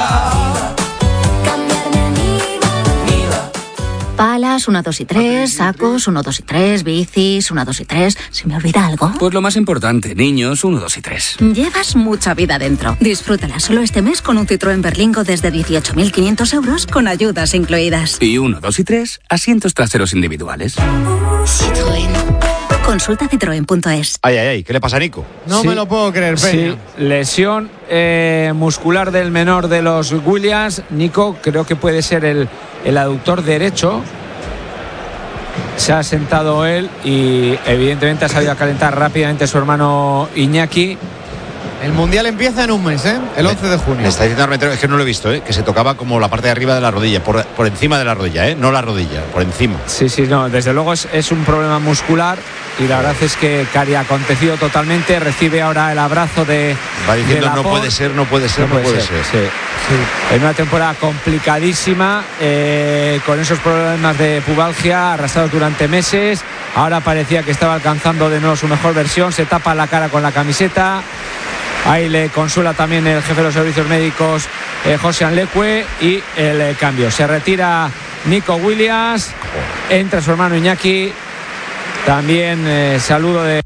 Palas, uno, dos y tres, sacos, uno, dos y tres, bicis, uno, dos y tres. ¿Se me olvida algo? Pues lo más importante, niños, uno, dos y tres. Llevas mucha vida dentro. Disfrútala solo este mes con un Citroën Berlingo desde dieciocho mil quinientos euros con ayudas incluidas. Y uno, dos y tres, asientos traseros individuales. Citroën. Consulta citroen punto es. Ay, ay, ay, ¿qué le pasa a Nico? No Sí. me lo puedo creer, Peña. Sí, lesión eh, muscular del menor de los Williams. Nico, creo que puede ser el, el aductor derecho. Se ha sentado él y evidentemente ha salido a calentar rápidamente su hermano Iñaki. El Mundial empieza en un mes, ¿eh? El once de junio. Me está diciendo Armentero, es que no lo he visto, ¿eh? Que se tocaba como la parte de arriba de la rodilla, por, por encima de la rodilla, ¿eh? No la rodilla, por encima. Sí, sí, no, desde luego es, es un problema muscular y la verdad es que Cari ha acontecido totalmente. Recibe ahora el abrazo de. Va diciendo de no Laporte. puede ser, no puede ser, no, No puede, puede ser. ser, sí. En una temporada complicadísima, eh, con esos problemas de pubalgia arrastrados durante meses. Ahora parecía que estaba alcanzando de nuevo su mejor versión. Se tapa la cara con la camiseta. Ahí le consuela también el jefe de los servicios médicos, eh, José Anlecue, y el eh, cambio. Se retira Nico Williams, entra su hermano Iñaki. También eh, saludo de...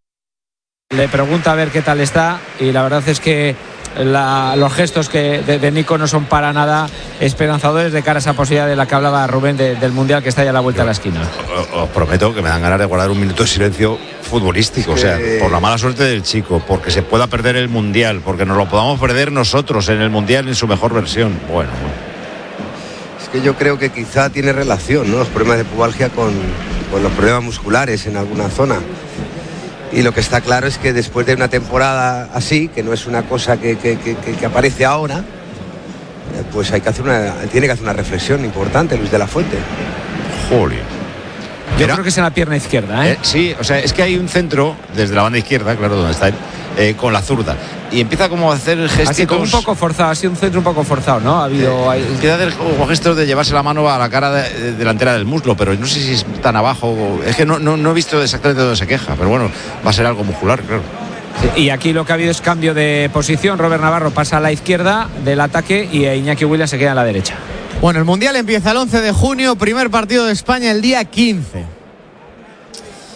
Le pregunta a ver qué tal está y la verdad es que la, los gestos que de, de Nico no son para nada esperanzadores de cara a esa posibilidad de la que hablaba Rubén de, del Mundial que está ya a la vuelta de la esquina. Os, os prometo que me dan ganas de guardar un minuto de silencio futbolístico, o sea, por la mala suerte del chico, porque se pueda perder el Mundial, porque nos lo podamos perder nosotros en el Mundial en su mejor versión. Bueno, bueno. Es que yo creo que quizá tiene relación, ¿no? Los problemas de pubalgia con, con los problemas musculares en alguna zona. Y lo que está claro es que después de una temporada así, que no es una cosa que, que, que, que aparece ahora, pues hay que hacer una, tiene que hacer una reflexión importante, Luis de la Fuente. Joder. Yo creo que es en la pierna izquierda, ¿eh? Eh, sí, o sea, es que hay un centro desde la banda izquierda, claro, donde está él, eh, con la zurda. Y empieza como a hacer gestos. Así como un poco forzado, ha sido un centro un poco forzado, ¿no? Ha habido. Eh, queda hacer como gestos de llevarse la mano a la cara de, de, delantera del muslo, pero no sé si es tan abajo. O, es que no, no, no he visto exactamente dónde se queja, pero bueno, va a ser algo muscular, claro. Sí, y aquí lo que ha habido es cambio de posición. Robert Navarro pasa a la izquierda del ataque y Iñaki Williams se queda a la derecha. Bueno, el Mundial empieza el once de junio, primer partido de España el día quince.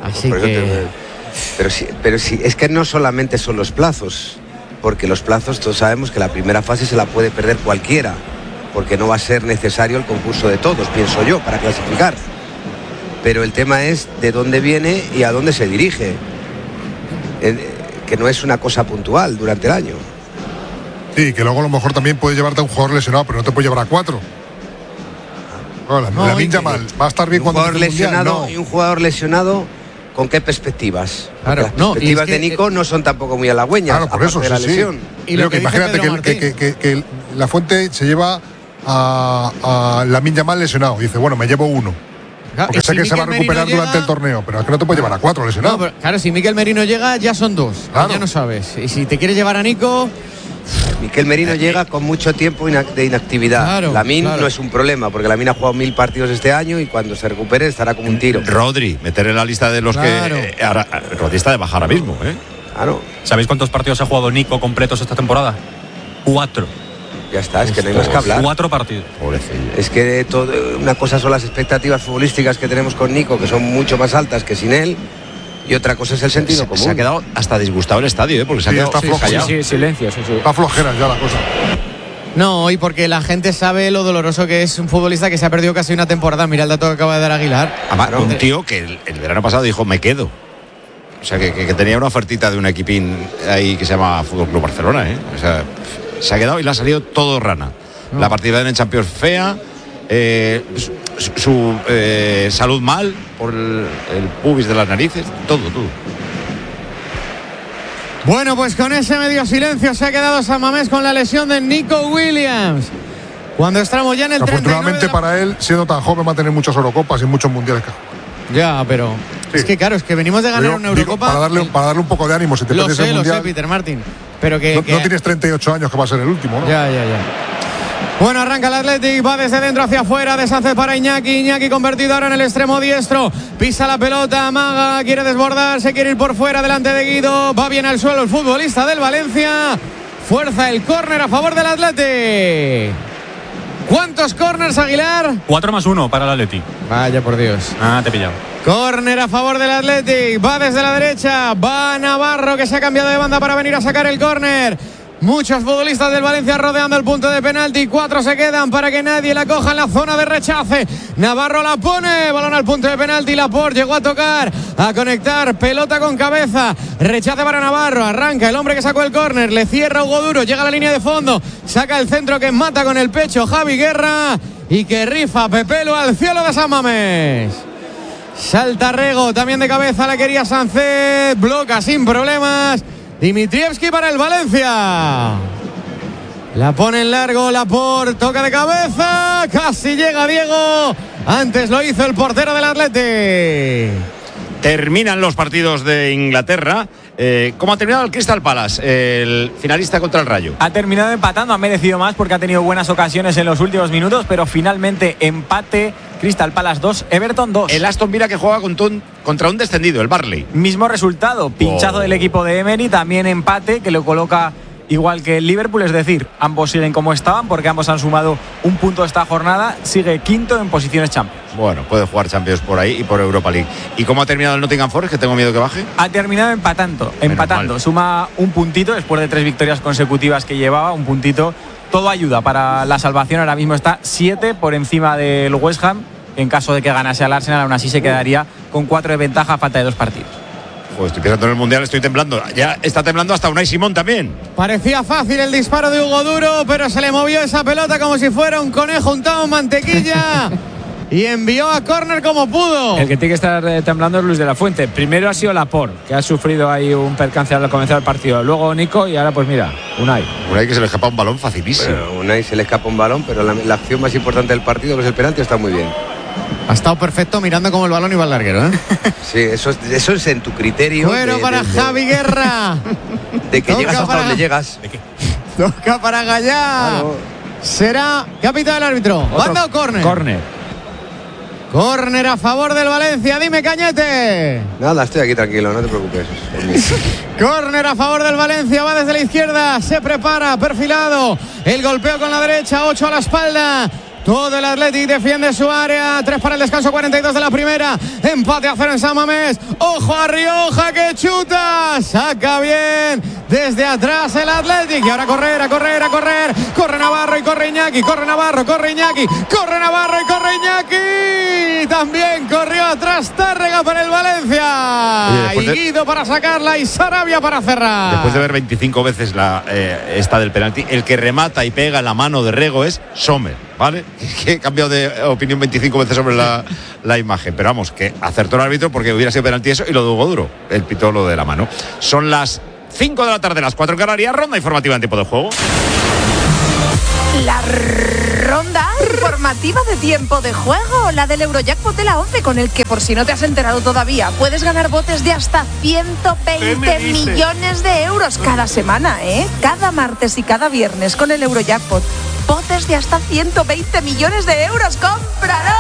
Así Por eso que... te- pero sí, pero sí, es que no solamente son los plazos, porque los plazos todos sabemos que la primera fase se la puede perder cualquiera, porque no va a ser necesario el concurso de todos, pienso yo, para clasificar. Pero el tema es de dónde viene y a dónde se dirige, eh, que no es una cosa puntual durante el año. Sí, que luego a lo mejor también puede llevarte a un jugador lesionado, pero no te puede llevar a cuatro. No, la, No, la y- mal. Va a estar bien un cuando jugador empiece el Mundial, lesionado no. y un jugador lesionado, ¿con qué perspectivas? Porque Claro, las no, y perspectivas es que, de Nico no son tampoco muy halagüeñas, Claro, por aparte eso, de la sí, sí. lesión. Y lo Creo que dice imagínate Pedro que, que, Martín. que, que, que la Fuente se lleva a, a Lamine Yamal lesionado. Dice, bueno, me llevo uno. Claro, Porque y sé si que se va a Mikel recuperar Merino durante llega- el torneo, pero es que no te puede llevar a cuatro lesionados. No, pero, claro, si Mikel Merino llega, ya son dos. Claro. Ya no sabes. Y si te quieres llevar a Nico, Mikel Merino llega con mucho tiempo ina- de inactividad. Claro, Lamine claro. no es un problema, porque Lamine ha jugado mil partidos este año y cuando se recupere estará como un tiro. Rodri, meter en la lista de los Claro. que. eh, ahora, Rodri está de baja ahora mismo, ¿eh? Claro, ¿Sabéis cuántos partidos ha jugado Nico completos esta temporada? Cuatro. ya está, es que no hay más que hablar. Cuatro partidos. Pobrecillo. Es que todo, una cosa son las expectativas futbolísticas que tenemos con Nico, que son mucho más altas que sin él, y otra cosa es el sentido Se, común. se ha quedado hasta disgustado el estadio, ¿eh? Porque se ha Sí, quedado está flojo, callado. Sí, sí, silencio, sí, sí. Está flojera ya la cosa. no, y porque la gente sabe lo doloroso que es un futbolista que se ha perdido casi una temporada. Mira el dato que acaba de dar Aguilar. Además, un tío que el, el verano pasado dijo, me quedo. O sea, que, que- que tenía una ofertita de un equipín ahí que se llama Fútbol Club Barcelona, ¿eh? O sea, se ha quedado y le ha salido todo rana. La partida en Champions fea, eh, su, su, eh, salud mal por el, el pubis de las narices, todo, todo. Bueno, pues con ese medio silencio se ha quedado San Mamés con la lesión de Nico Williams. Cuando estamos ya en el treinta y nueve Afortunadamente de la- para él, siendo tan joven, va a tener muchas Eurocopas y muchos mundiales que jugar. Ya, pero Sí. es que claro, es que venimos de ganar Digo- una digo, Eurocopa. para, darle, para darle un poco de ánimo, si te lo pierdes sé, el lo mundial. sé, Peter Martin. Pero que, no, que- no tienes treinta y ocho años, que va a ser el último, ¿no? Ya, ya, ya. Bueno, arranca el Athletic, va desde dentro hacia afuera, de Sánchez para Iñaki, Iñaki convertido ahora en el extremo diestro, pisa la pelota, amaga, quiere desbordar, se quiere ir por fuera delante de Guido, va bien al suelo el futbolista del Valencia, fuerza el córner a favor del Athletic. ¿Cuántos córners, Aguilar? Cuatro más uno para el Atleti. Vaya por Dios. Ah, te he pillado. Córner a favor del Athletic, va desde la derecha, va Navarro que se ha cambiado de banda para venir a sacar el córner. Muchos futbolistas del Valencia rodeando el punto de penalti. Cuatro se quedan para que nadie la coja en la zona de rechace. Navarro la pone. Balón al punto de penalti. Laporte llegó a tocar, a conectar. Pelota con cabeza. Rechace para Navarro. Arranca el hombre que sacó el córner. Le cierra Hugo Duro. Llega a la línea de fondo. Saca el centro que mata con el pecho Javi Guerra. Y que rifa Pepelo al cielo de San Mamés. Salta Rego. También de cabeza la quería Sánchez. Bloca sin problemas. Dimitrievski para el Valencia. La pone en largo, Laporte, toca de cabeza, casi llega Diego. Antes lo hizo el portero del Athletic. Terminan los partidos de Inglaterra. Eh, ¿Cómo ha terminado el Crystal Palace, el finalista contra el Rayo? Ha terminado empatando, ha merecido más porque ha tenido buenas ocasiones en los últimos minutos, pero finalmente empate. Crystal Palace dos, Everton dos. El Aston Villa que juega contra un, contra un descendido, el Barley. Mismo resultado, pinchazo Oh. del equipo de Emery, también empate que lo coloca igual que el Liverpool, es decir, ambos siguen como estaban porque ambos han sumado un punto esta jornada, sigue quinto en posiciones Champions. Bueno, puede jugar Champions por ahí y por Europa League. ¿Y cómo ha terminado el Nottingham Forest, que tengo miedo que baje? Ha terminado empatando, empatando, mal. suma un puntito después de tres victorias consecutivas que llevaba, un puntito, todo ayuda para la salvación, ahora mismo está siete por encima del West Ham, en caso de que ganase al Arsenal aún así se quedaría con cuatro de ventaja a falta de dos partidos. Pues estoy pensando en el Mundial, estoy temblando. Ya está temblando hasta Unai Simón también. Parecía fácil el disparo de Hugo Duro, pero se le movió esa pelota como si fuera un conejo untado en mantequilla. Y envió a córner como pudo. El que tiene que estar eh, temblando es Luis de la Fuente. Primero ha sido Laporte, que ha sufrido ahí un percance al comenzar el partido. Luego Nico y ahora pues mira, Unai. Unai que se le escapa un balón facilísimo. Bueno, Unai se le escapa un balón, pero la, la acción más importante del partido, que es el penalti, está muy bien. Ha estado perfecto mirando cómo el balón iba al larguero, ¿eh? Sí, eso es, eso es en tu criterio. Bueno, de- para de- de- Javi Guerra. De que Toca llegas hasta para- donde llegas. Toca para Gallá. Claro. Será capitán del árbitro. ¿Banda o córner? Córner. Córner a favor del Valencia. Dime, Cañete. Nada, estoy aquí tranquilo, no te preocupes. Córner a favor del Valencia, va desde la izquierda, se prepara, perfilado, el golpeo con la derecha, ocho a la espalda, Todo el Athletic defiende su área. Tres para el descanso, cuarenta y dos de la primera. Empate a cero en San Mamés. Ojo a Rioja que chuta. Saca bien desde atrás el Athletic. Y ahora a correr, a correr, a correr. Corre Navarro y corre Iñaki. Corre Navarro, corre Iñaki. Corre Navarro y corre Iñaki. También corrió atrás Tárrega para el Valencia. Oye, y de... Guido para sacarla y Sarabia para cerrar. Después de ver veinticinco veces la, eh, esta del penalti, el que remata y pega en la mano de Rego es Sommer, ¿vale? Que he cambiado de opinión veinticinco veces sobre la, la imagen. Pero vamos, que acertó el árbitro porque hubiera sido penalti eso y lo dudó duro. El pitó lo de la mano. Son las cinco de la tarde, las cuatro en Canarias. Ronda informativa en tiempo de juego. La ronda informativa de tiempo de juego, la del Eurojackpot de la once, con el que, por si no te has enterado todavía, puedes ganar botes de hasta ciento veinte millones de euros cada semana, ¿eh? Cada martes y cada viernes con el Eurojackpot. Botes de hasta ciento veinte millones de euros. ¡Cómpralo!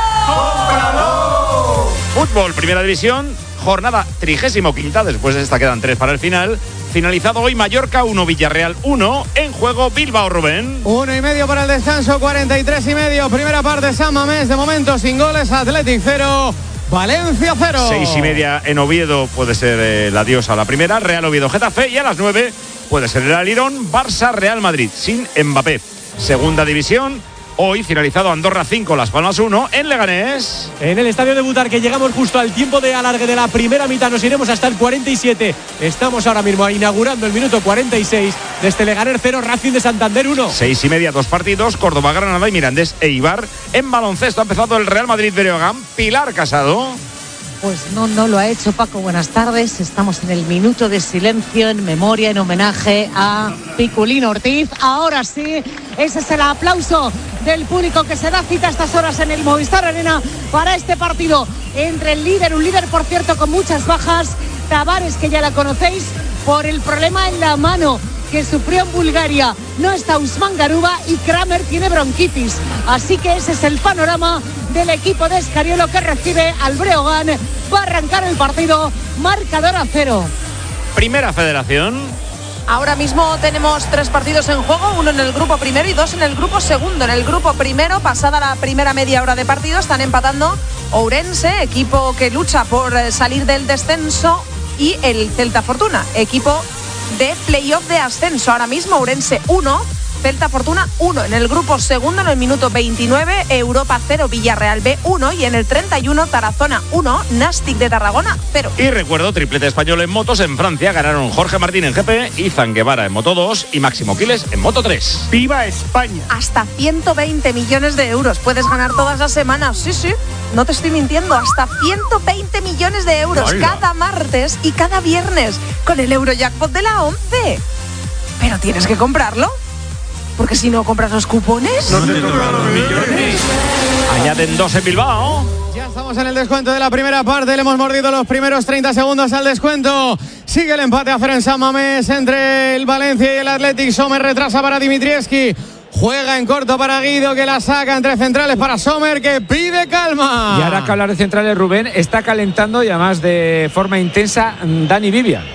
¡Cómpralo! Fútbol, primera división, jornada trigésimo quinta, después de esta quedan tres para el final. Finalizado hoy Mallorca uno, Villarreal uno, en juego Bilbao, Rubén. Uno y medio para el descanso, cuarenta y tres y medio. Primera parte, San Mamés, de momento sin goles. Athletic cero, Valencia cero. Seis y media en Oviedo puede ser eh, el adiós a la primera. Real Oviedo, Getafe. Y a las nueve puede ser el Alirón, Barça, Real Madrid, sin Mbappé. Segunda división. Hoy finalizado Andorra cinco, Las Palmas uno, en Leganés. En el estadio de Butarque llegamos justo al tiempo de alargue de la primera mitad. Nos iremos hasta el cuarenta y siete. Estamos ahora mismo inaugurando el minuto cuarenta y seis. Desde Leganés cero, Racing de Santander uno. Seis y media, dos partidos. Córdoba, Granada y Mirandés e Eibar. En baloncesto ha empezado el Real Madrid Breogán. Pilar Casado. Pues no, no lo ha hecho Paco. Buenas tardes. Estamos en el minuto de silencio en memoria, en homenaje a Piculín Ortiz. Ahora sí, ese es el aplauso del público que se da cita a estas horas en el Movistar Arena para este partido entre el líder, un líder por cierto con muchas bajas, Tavares, que ya la conocéis, por el problema en la mano que sufrió en Bulgaria. No está Usman Garuba y Kramer tiene bronquitis. Así que ese es el panorama del equipo de Escariolo, que recibe al Breogán. Va a arrancar el partido, marcador a cero. Primera Federación. Ahora mismo tenemos tres partidos en juego, uno en el grupo primero y dos en el grupo segundo. En el grupo primero, pasada la primera media hora de partido, están empatando Ourense, equipo que lucha por salir del descenso, y el Celta Fortuna, equipo de playoff de ascenso. Ahora mismo Ourense uno, Celta Fortuna uno. En el grupo segundo, en el minuto veintinueve, Europa cero, Villarreal B uno, y en el treinta y uno, Tarazona uno, Nastic de Tarragona cero. Y recuerdo, triplete español en motos. En Francia ganaron Jorge Martín en G P, Izan Guevara en Moto dos y Máximo Quiles en Moto tres. ¡Viva España! Hasta ciento veinte millones de euros puedes ganar todas las semanas. Sí, sí, no te estoy mintiendo. Hasta ciento veinte millones de euros ¡Hola! Cada martes y cada viernes con el Eurojackpot de la once. Pero tienes que comprarlo, porque si no compras los cupones, no te tocan los millones. Añaden dos en Bilbao. Ya estamos en el descuento de la primera parte. Le hemos mordido los primeros treinta segundos al descuento. Sigue el empate a cero en San Mamés entre el Valencia y el Athletic. Sommer retrasa para Dimitrievski. Juega en corto para Guido, que la saca entre centrales para Sommer, que pide calma. Y ahora que hablar de centrales, Rubén, está calentando y además de forma intensa Dani Vivian.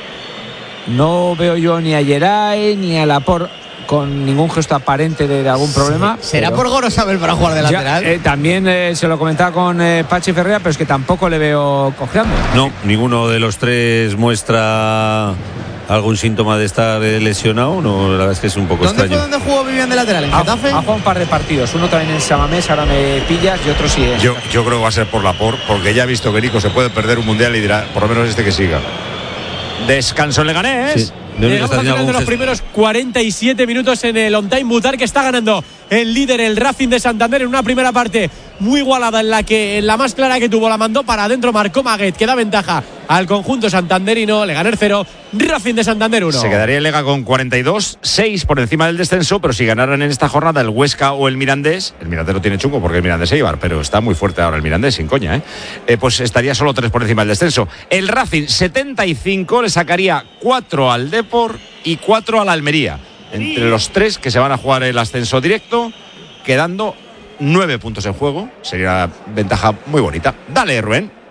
No veo yo ni a Geray ni a Laporte con ningún gesto aparente de, de algún problema. Sí, ¿será por Goro Sabel para jugar de lateral? Ya, eh, también eh, se lo comentaba con eh, Pachi Ferreira, pero es que tampoco le veo cojeando. No, ninguno de los tres muestra algún síntoma de estar lesionado. No, la verdad es que es un poco ¿Dónde extraño. fue donde jugó Vivian de lateral? ¿En Getafe? Ha jugado un par de partidos, uno también en Samamés, ahora me pillas, y otro sí. ¿eh? Yo, yo creo que va a ser por Laporte, porque ya ha visto que Nico se puede perder un mundial y dirá, por lo menos este que siga. Descanso en Leganés. Sí. Llegamos al final de los primeros cuarenta y siete minutos en el On Time Butarque, que está ganando el líder, el Racing de Santander, en una primera parte muy igualada, en la que en la más clara que tuvo la mandó para adentro, marcó Maguet, que da ventaja al conjunto santanderino. Leganés cero, Racing de Santander uno. Se quedaría el Lega con cuarenta y dos, seis por encima del descenso, pero si ganaran en esta jornada el Huesca o el Mirandés, el Mirandés lo tiene chungo porque el Mirandés es Eibar, pero está muy fuerte ahora el Mirandés, sin coña, ¿eh? Eh, pues estaría solo tres por encima del descenso. El Racing setenta y cinco, le sacaría cuatro al Depor y cuatro a la Almería, entre los tres que se van a jugar el ascenso directo, quedando nueve puntos en juego. Sería una ventaja muy bonita. Dale, Rubén.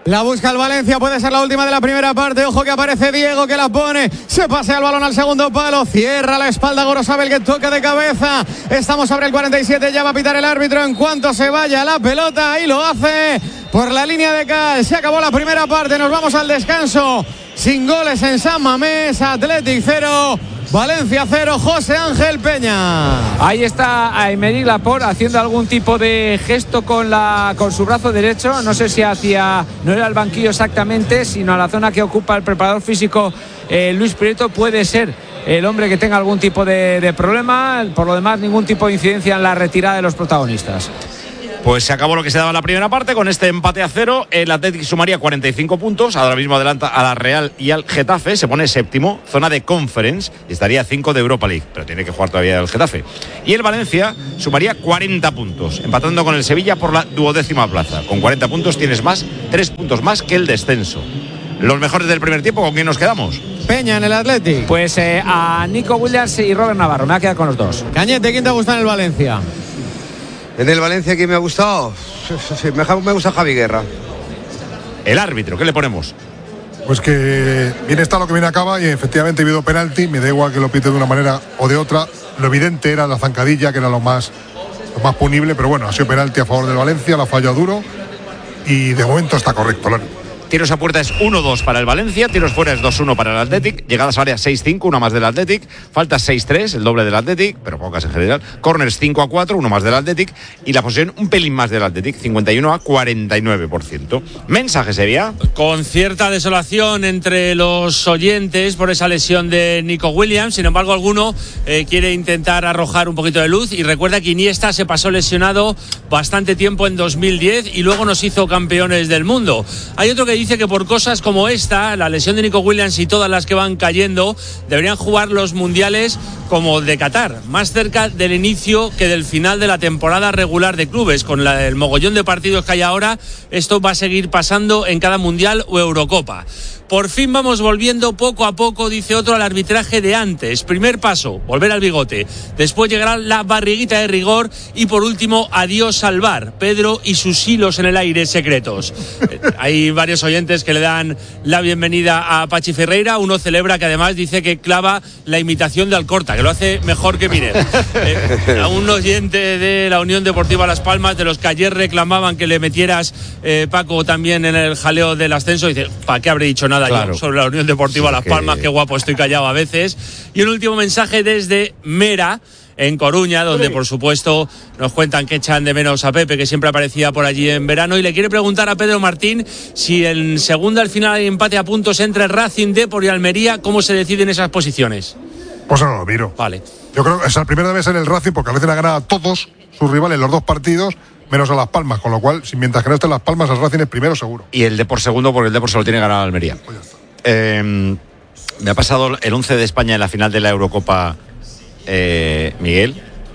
La busca el Valencia, puede ser la última de la primera parte. Ojo que aparece Diego, que la pone. Se pasea el balón al segundo palo. Cierra la espalda Gorosabel, que toca de cabeza. Estamos sobre el cuarenta y siete. Ya va a pitar el árbitro en cuanto se vaya la pelota. Y lo hace por la línea de cal. Se acabó la primera parte. Nos vamos al descanso. Sin goles en San Mamés. Athletic cero. Valencia cero, José Ángel Peña. Ahí está Aymeric Laporte haciendo algún tipo de gesto con, la, con su brazo derecho. No sé si hacia, no era el banquillo exactamente, sino a la zona que ocupa el preparador físico eh, Luis Prieto. Puede ser el hombre que tenga algún tipo de, de problema. Por lo demás, ningún tipo de incidencia en la retirada de los protagonistas. Pues se acabó lo que se daba en la primera parte. Con este empate a cero, el Athletic sumaría cuarenta y cinco puntos. Ahora mismo adelanta a la Real y al Getafe. Se pone séptimo, zona de Conference, y estaría cinco de Europa League, pero tiene que jugar todavía el Getafe. Y el Valencia sumaría cuarenta puntos, empatando con el Sevilla por la duodécima plaza. Con cuarenta puntos tienes más, tres puntos más que el descenso. Los mejores del primer tiempo, ¿con quién nos quedamos? Peña en el Athletic. Pues eh, a Nico Williams y Robert Navarro. Me voy a quedar con los dos. Cañete, ¿quién te gusta en el Valencia? En el Valencia, ¿quién me ha gustado? Sí, me, me gusta Javi Guerra. El árbitro, ¿qué le ponemos? Pues que bien está lo que bien acaba, y efectivamente ha habido penalti. Me da igual que lo pite de una manera o de otra. Lo evidente era la zancadilla, que era lo más, lo más punible, pero bueno, ha sido penalti a favor del Valencia, la falló duro y de momento está correcto. Tiros a puerta es uno dos para el Valencia, tiros fuera es dos uno para el Athletic, llegadas a área seis cinco, una más del Athletic, faltas seis tres, el doble del Athletic, pero pocas en general, corners cinco a cuatro, uno más del Athletic, y la posesión un pelín más del Athletic, cincuenta y uno a cuarenta y nueve por ciento. Mensaje sería... Con cierta desolación entre los oyentes por esa lesión de Nico Williams, sin embargo alguno eh, quiere intentar arrojar un poquito de luz, y recuerda que Iniesta se pasó lesionado bastante tiempo en dos mil diez y luego nos hizo campeones del mundo. Hay otro que dice que por cosas como esta, la lesión de Nico Williams y todas las que van cayendo, deberían jugar los mundiales como de Qatar, más cerca del inicio que del final de la temporada regular de clubes. Con la, el mogollón de partidos que hay ahora, esto va a seguir pasando en cada mundial o Eurocopa. Por fin vamos volviendo poco a poco, dice otro, al arbitraje de antes. Primer paso, volver al bigote. Después llegará la barriguita de rigor y por último, adiós al V A R. Pedro y sus hilos en el aire secretos. Eh, hay varios oyentes que le dan la bienvenida a Pachi Ferreira. Uno celebra que además dice que clava la imitación de Alcorta, que lo hace mejor que Miner. Eh, a un oyente de la Unión Deportiva Las Palmas, de los que ayer reclamaban que le metieras, eh, Paco, también en el jaleo del ascenso, dice, ¿para qué habré dicho nada? Claro. Yo sobre la Unión Deportiva sí, Las Palmas, que... qué guapo estoy callado a veces. Y un último mensaje desde Mera, en Coruña, donde por supuesto nos cuentan que echan de menos a Pepe, que siempre aparecía por allí en verano, y le quiere preguntar a Pedro Martín si en segunda al final hay empate a puntos entre Racing, Depor y Almería. ¿Cómo se deciden esas posiciones? Pues no lo miro. Vale. Yo creo que es el primero debe ser el Racing, porque a veces ha ganado a todos sus rivales los dos partidos, menos a Las Palmas, con lo cual, si mientras que no estén Las Palmas, el Racing es primero seguro. Y el Depor segundo, porque el Depor se lo tiene ganado a Almería. Pues ya está. Eh, me ha pasado el once de España en la final de la Eurocopa, eh, Miguel.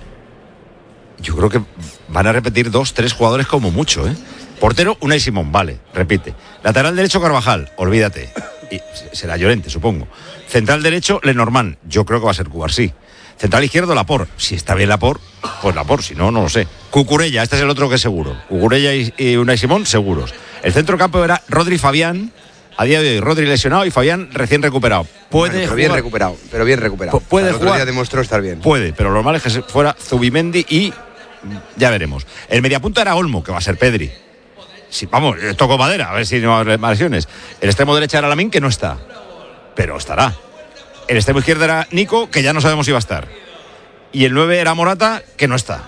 Yo creo que van a repetir dos, tres jugadores como mucho, ¿eh? Portero, Unai Simón, vale, repite. Lateral derecho, Carvajal, olvídate. Y será Llorente, supongo. Central derecho, Lenormand, yo creo que va a ser Cubarsí. Central izquierdo, Laporte. Si está bien Laporte, pues Laporte, si no, no lo sé. Cucurella, este es el otro que es seguro. Cucurella y, y Unai Simón, seguros. El centro campo era Rodri Fabián. A día de hoy, Rodri lesionado y Fabián recién recuperado. Puede bueno, pero jugar, bien recuperado, pero bien recuperado. Puede el otro jugar. día demostró estar bien. Puede, pero lo normal es que fuera Zubimendi y ya veremos. El mediapunta era Olmo, que va a ser Pedri. Si, vamos, toco madera, a ver si no hay lesiones. El extremo derecho era Lamín, que no está, pero estará. El extremo izquierdo era Nico, que ya no sabemos si va a estar. Y el nueve era Morata, que no está.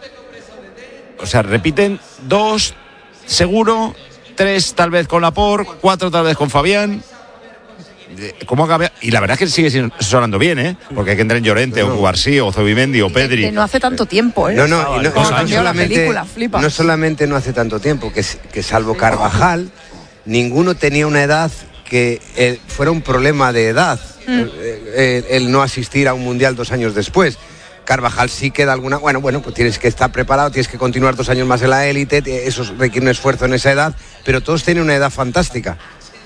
O sea, repiten dos, seguro. Tres tal vez con Laporte, cuatro tal vez con Fabián. ¿Cómo acaba? Y la verdad es que sigue sonando bien, ¿eh? Porque hay que entrar en Llorente, no, no. o Cubarsí, o Zubimendi, o Pedri. No hace tanto tiempo, ¿eh? No, no, y no, no, no, solamente, película, no solamente no hace tanto tiempo, que, que salvo Carvajal, ninguno tenía una edad que eh, fuera un problema de edad, mm. el, el, el no asistir a un mundial dos años después. Carvajal sí queda alguna... Bueno, bueno, pues tienes que estar preparado, tienes que continuar dos años más en la élite, eso requiere un esfuerzo en esa edad, pero todos tienen una edad fantástica.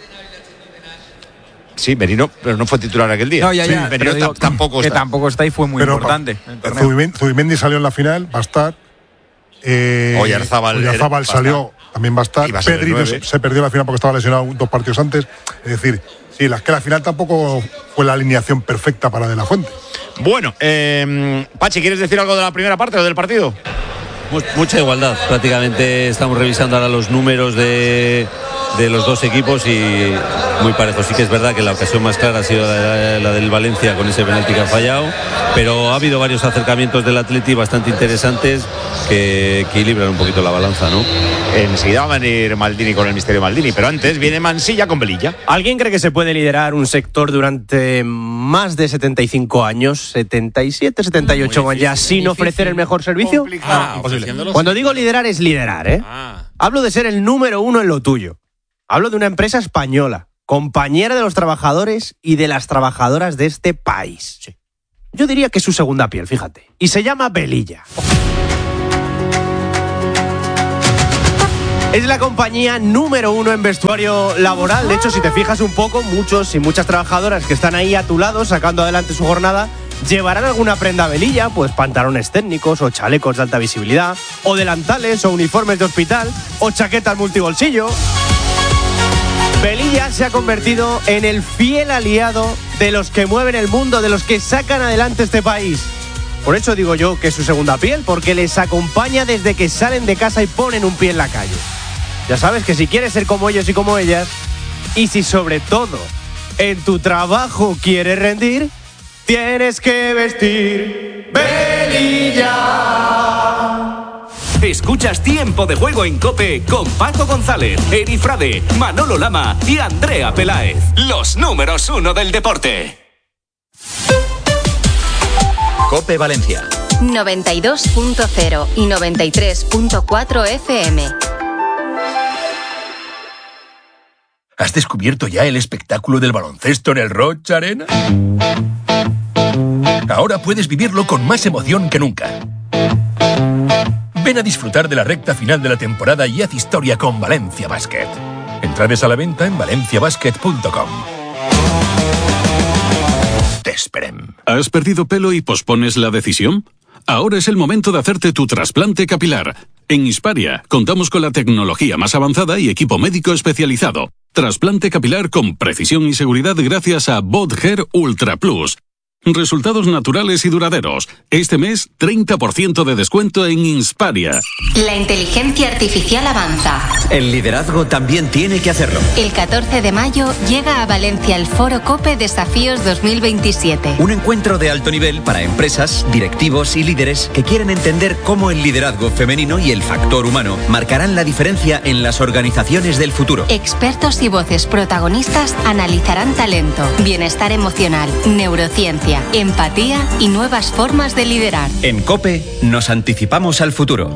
Sí, Merino, pero no fue titular aquel día. No, ya, ya, sí, Merino digo, tampoco que está. tampoco está y fue muy pero importante. Zubimendi, Zubimendi salió en la final, va a estar. Eh, Oyarzábal, Oyarzábal salió, también va a estar. Iba a ser Pedri no nueve. se, se perdió la final porque estaba lesionado dos partidos antes. Es decir, sí, la, que la final tampoco fue la alineación perfecta para De La Fuente. Bueno, eh, Pachi, ¿quieres decir algo de la primera parte o del partido? Mucha igualdad. Prácticamente estamos revisando ahora los números de, de los dos equipos y muy parejos. Sí que es verdad que la ocasión más clara ha sido la, la del Valencia con ese penalti que ha fallado, pero ha habido varios acercamientos del Atleti bastante interesantes que equilibran un poquito la balanza, ¿no? Enseguida va a venir Maldini con el misterio Maldini, pero antes viene Mansilla con Velilla. ¿Alguien cree que se puede liderar un sector durante más de setenta y cinco años, setenta y siete, setenta y ocho años, ya sin ofrecer el mejor servicio? Ah, imposible. Cuando digo liderar es liderar, ¿eh? Ah. Hablo de ser el número uno en lo tuyo. Hablo de una empresa española, compañera de los trabajadores y de las trabajadoras de este país. Sí. Yo diría que es su segunda piel, fíjate. Y se llama Velilla. Es la compañía número uno en vestuario laboral. De hecho, si te fijas un poco, muchos y muchas trabajadoras que están ahí a tu lado sacando adelante su jornada llevarán alguna prenda Velilla, pues pantalones técnicos o chalecos de alta visibilidad, o delantales o uniformes de hospital, o chaquetas multibolsillo. Velilla se ha convertido en el fiel aliado de los que mueven el mundo, de los que sacan adelante este país. Por eso digo yo que es su segunda piel, porque les acompaña desde que salen de casa y ponen un pie en la calle. Ya sabes que si quieres ser como ellos y como ellas, y si sobre todo en tu trabajo quieres rendir, tienes que vestir Velilla. Escuchas Tiempo de Juego en COPE con Paco González, Eri Frade, Manolo Lama y Andrea Peláez. Los números uno del deporte. COPE Valencia. noventa y dos punto cero y noventa y tres punto cuatro F M. ¿Has descubierto ya el espectáculo del baloncesto en el Roig Arena? Ahora puedes vivirlo con más emoción que nunca. Ven a disfrutar de la recta final de la temporada y haz historia con Valencia Basket. Entradas a la venta en valencia basket punto com. Te esperem. ¿Has perdido pelo y pospones la decisión? Ahora es el momento de hacerte tu trasplante capilar. En Hisparia contamos con la tecnología más avanzada y equipo médico especializado. Trasplante capilar con precisión y seguridad gracias a Bodger Ultra Plus. Resultados naturales y duraderos. Este mes, treinta por ciento de descuento en Insparia. La inteligencia artificial avanza. El liderazgo también tiene que hacerlo. El catorce de mayo llega a Valencia el Foro COPE Desafíos dos mil veintisiete. Un encuentro de alto nivel para empresas, directivos y líderes que quieren entender cómo el liderazgo femenino y el factor humano marcarán la diferencia en las organizaciones del futuro. Expertos y voces protagonistas analizarán talento, bienestar emocional, neurociencia, empatía y nuevas formas de liderar. En COPE nos anticipamos al futuro.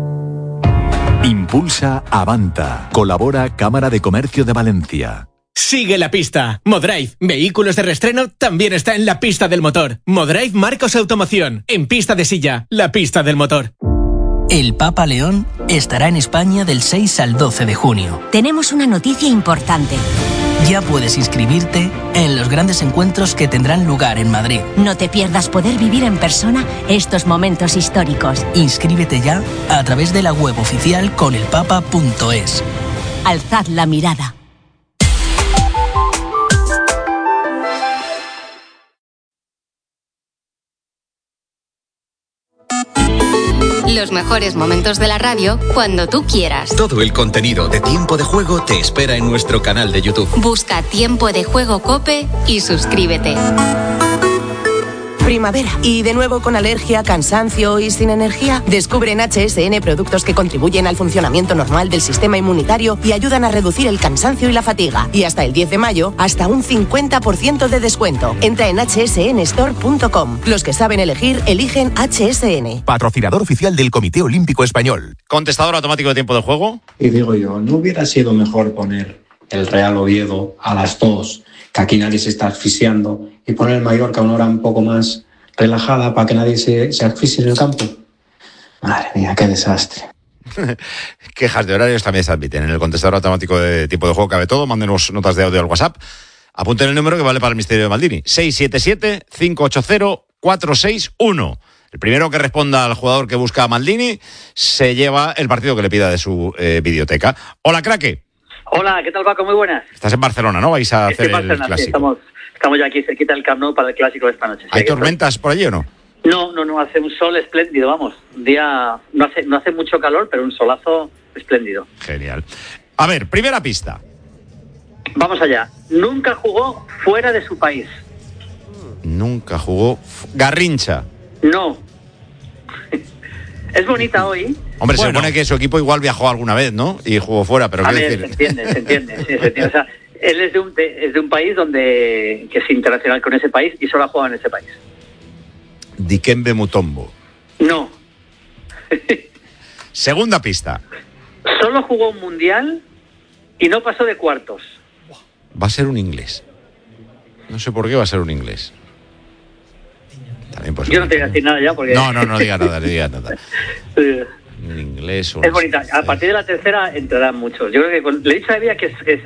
Impulsa Avanta. Colabora Cámara de Comercio de Valencia. Sigue la pista. Modrive, vehículos de reestreno, también está en la pista del motor. Modrive Marcos Automoción, en pista de silla, la pista del motor. El Papa León estará en España del seis al doce de junio. Tenemos una noticia importante. Ya puedes inscribirte en los grandes encuentros que tendrán lugar en Madrid. No te pierdas poder vivir en persona estos momentos históricos. Inscríbete ya a través de la web oficial conelpapa punto es. Alzad la mirada. Los mejores momentos de la radio cuando tú quieras. Todo el contenido de Tiempo de Juego te espera en nuestro canal de YouTube. Busca Tiempo de Juego COPE y suscríbete. Primavera. Y de nuevo con alergia, cansancio y sin energía. Descubre en H S N productos que contribuyen al funcionamiento normal del sistema inmunitario y ayudan a reducir el cansancio y la fatiga. Y hasta el diez de mayo, hasta un cincuenta por ciento de descuento. Entra en hache ese ene store punto com. Los que saben elegir, eligen H S N. Patrocinador oficial del Comité Olímpico Español. Contestador automático de tiempo de juego. Y digo yo, ¿no hubiera sido mejor poner el Real Oviedo a las dos, que aquí nadie se está asfixiando, y poner el Mallorca a una hora un poco más relajada para que nadie se, se asfixie en el campo? Madre mía, qué desastre. Quejas de horarios también se admiten. En el contestador automático de tiempo de juego cabe todo. Mándenos notas de audio al WhatsApp. Apunten el número que vale para el misterio de Maldini. seis siete siete, cinco ocho cero, cuatro seis uno. El primero que responda al jugador que busca a Maldini se lleva el partido que le pida de su eh, videoteca. Hola, Craque. Hola, ¿qué tal, Paco? Muy buenas. Estás en Barcelona, ¿no? Vais a Estoy hacer en Barcelona, el clásico. sí, estamos, estamos ya aquí cerquita del Camp Nou para el clásico de esta noche. ¿Hay sí, tormentas por allí o no? No, no, no, hace un sol espléndido, vamos. Un día, no hace, no hace mucho calor, pero un solazo espléndido. Genial. A ver, primera pista. Vamos allá. Nunca jugó fuera de su país. Nunca jugó... Garrincha. No. Es bonita hoy. Hombre, Bueno. se supone que su equipo igual viajó alguna vez, ¿no? Y jugó fuera, pero A quiero ver, decir... se entiende, se entiende, sí, se entiende. O sea, él es de, un, de, es de un país donde que es internacional con ese país y solo ha jugado en ese país. Dikembe Mutombo. No. Segunda pista. Solo jugó un mundial y no pasó de cuartos. Va a ser un inglés. No sé por qué va a ser un inglés. También puede ser Yo no un te voy a decir nada ya porque... No, no, no diga nada, no diga nada. Sí. Un inglés o Es bonita. A partir de la tercera entrarán muchos. Yo creo que con... le he dicho a Evia que es, es,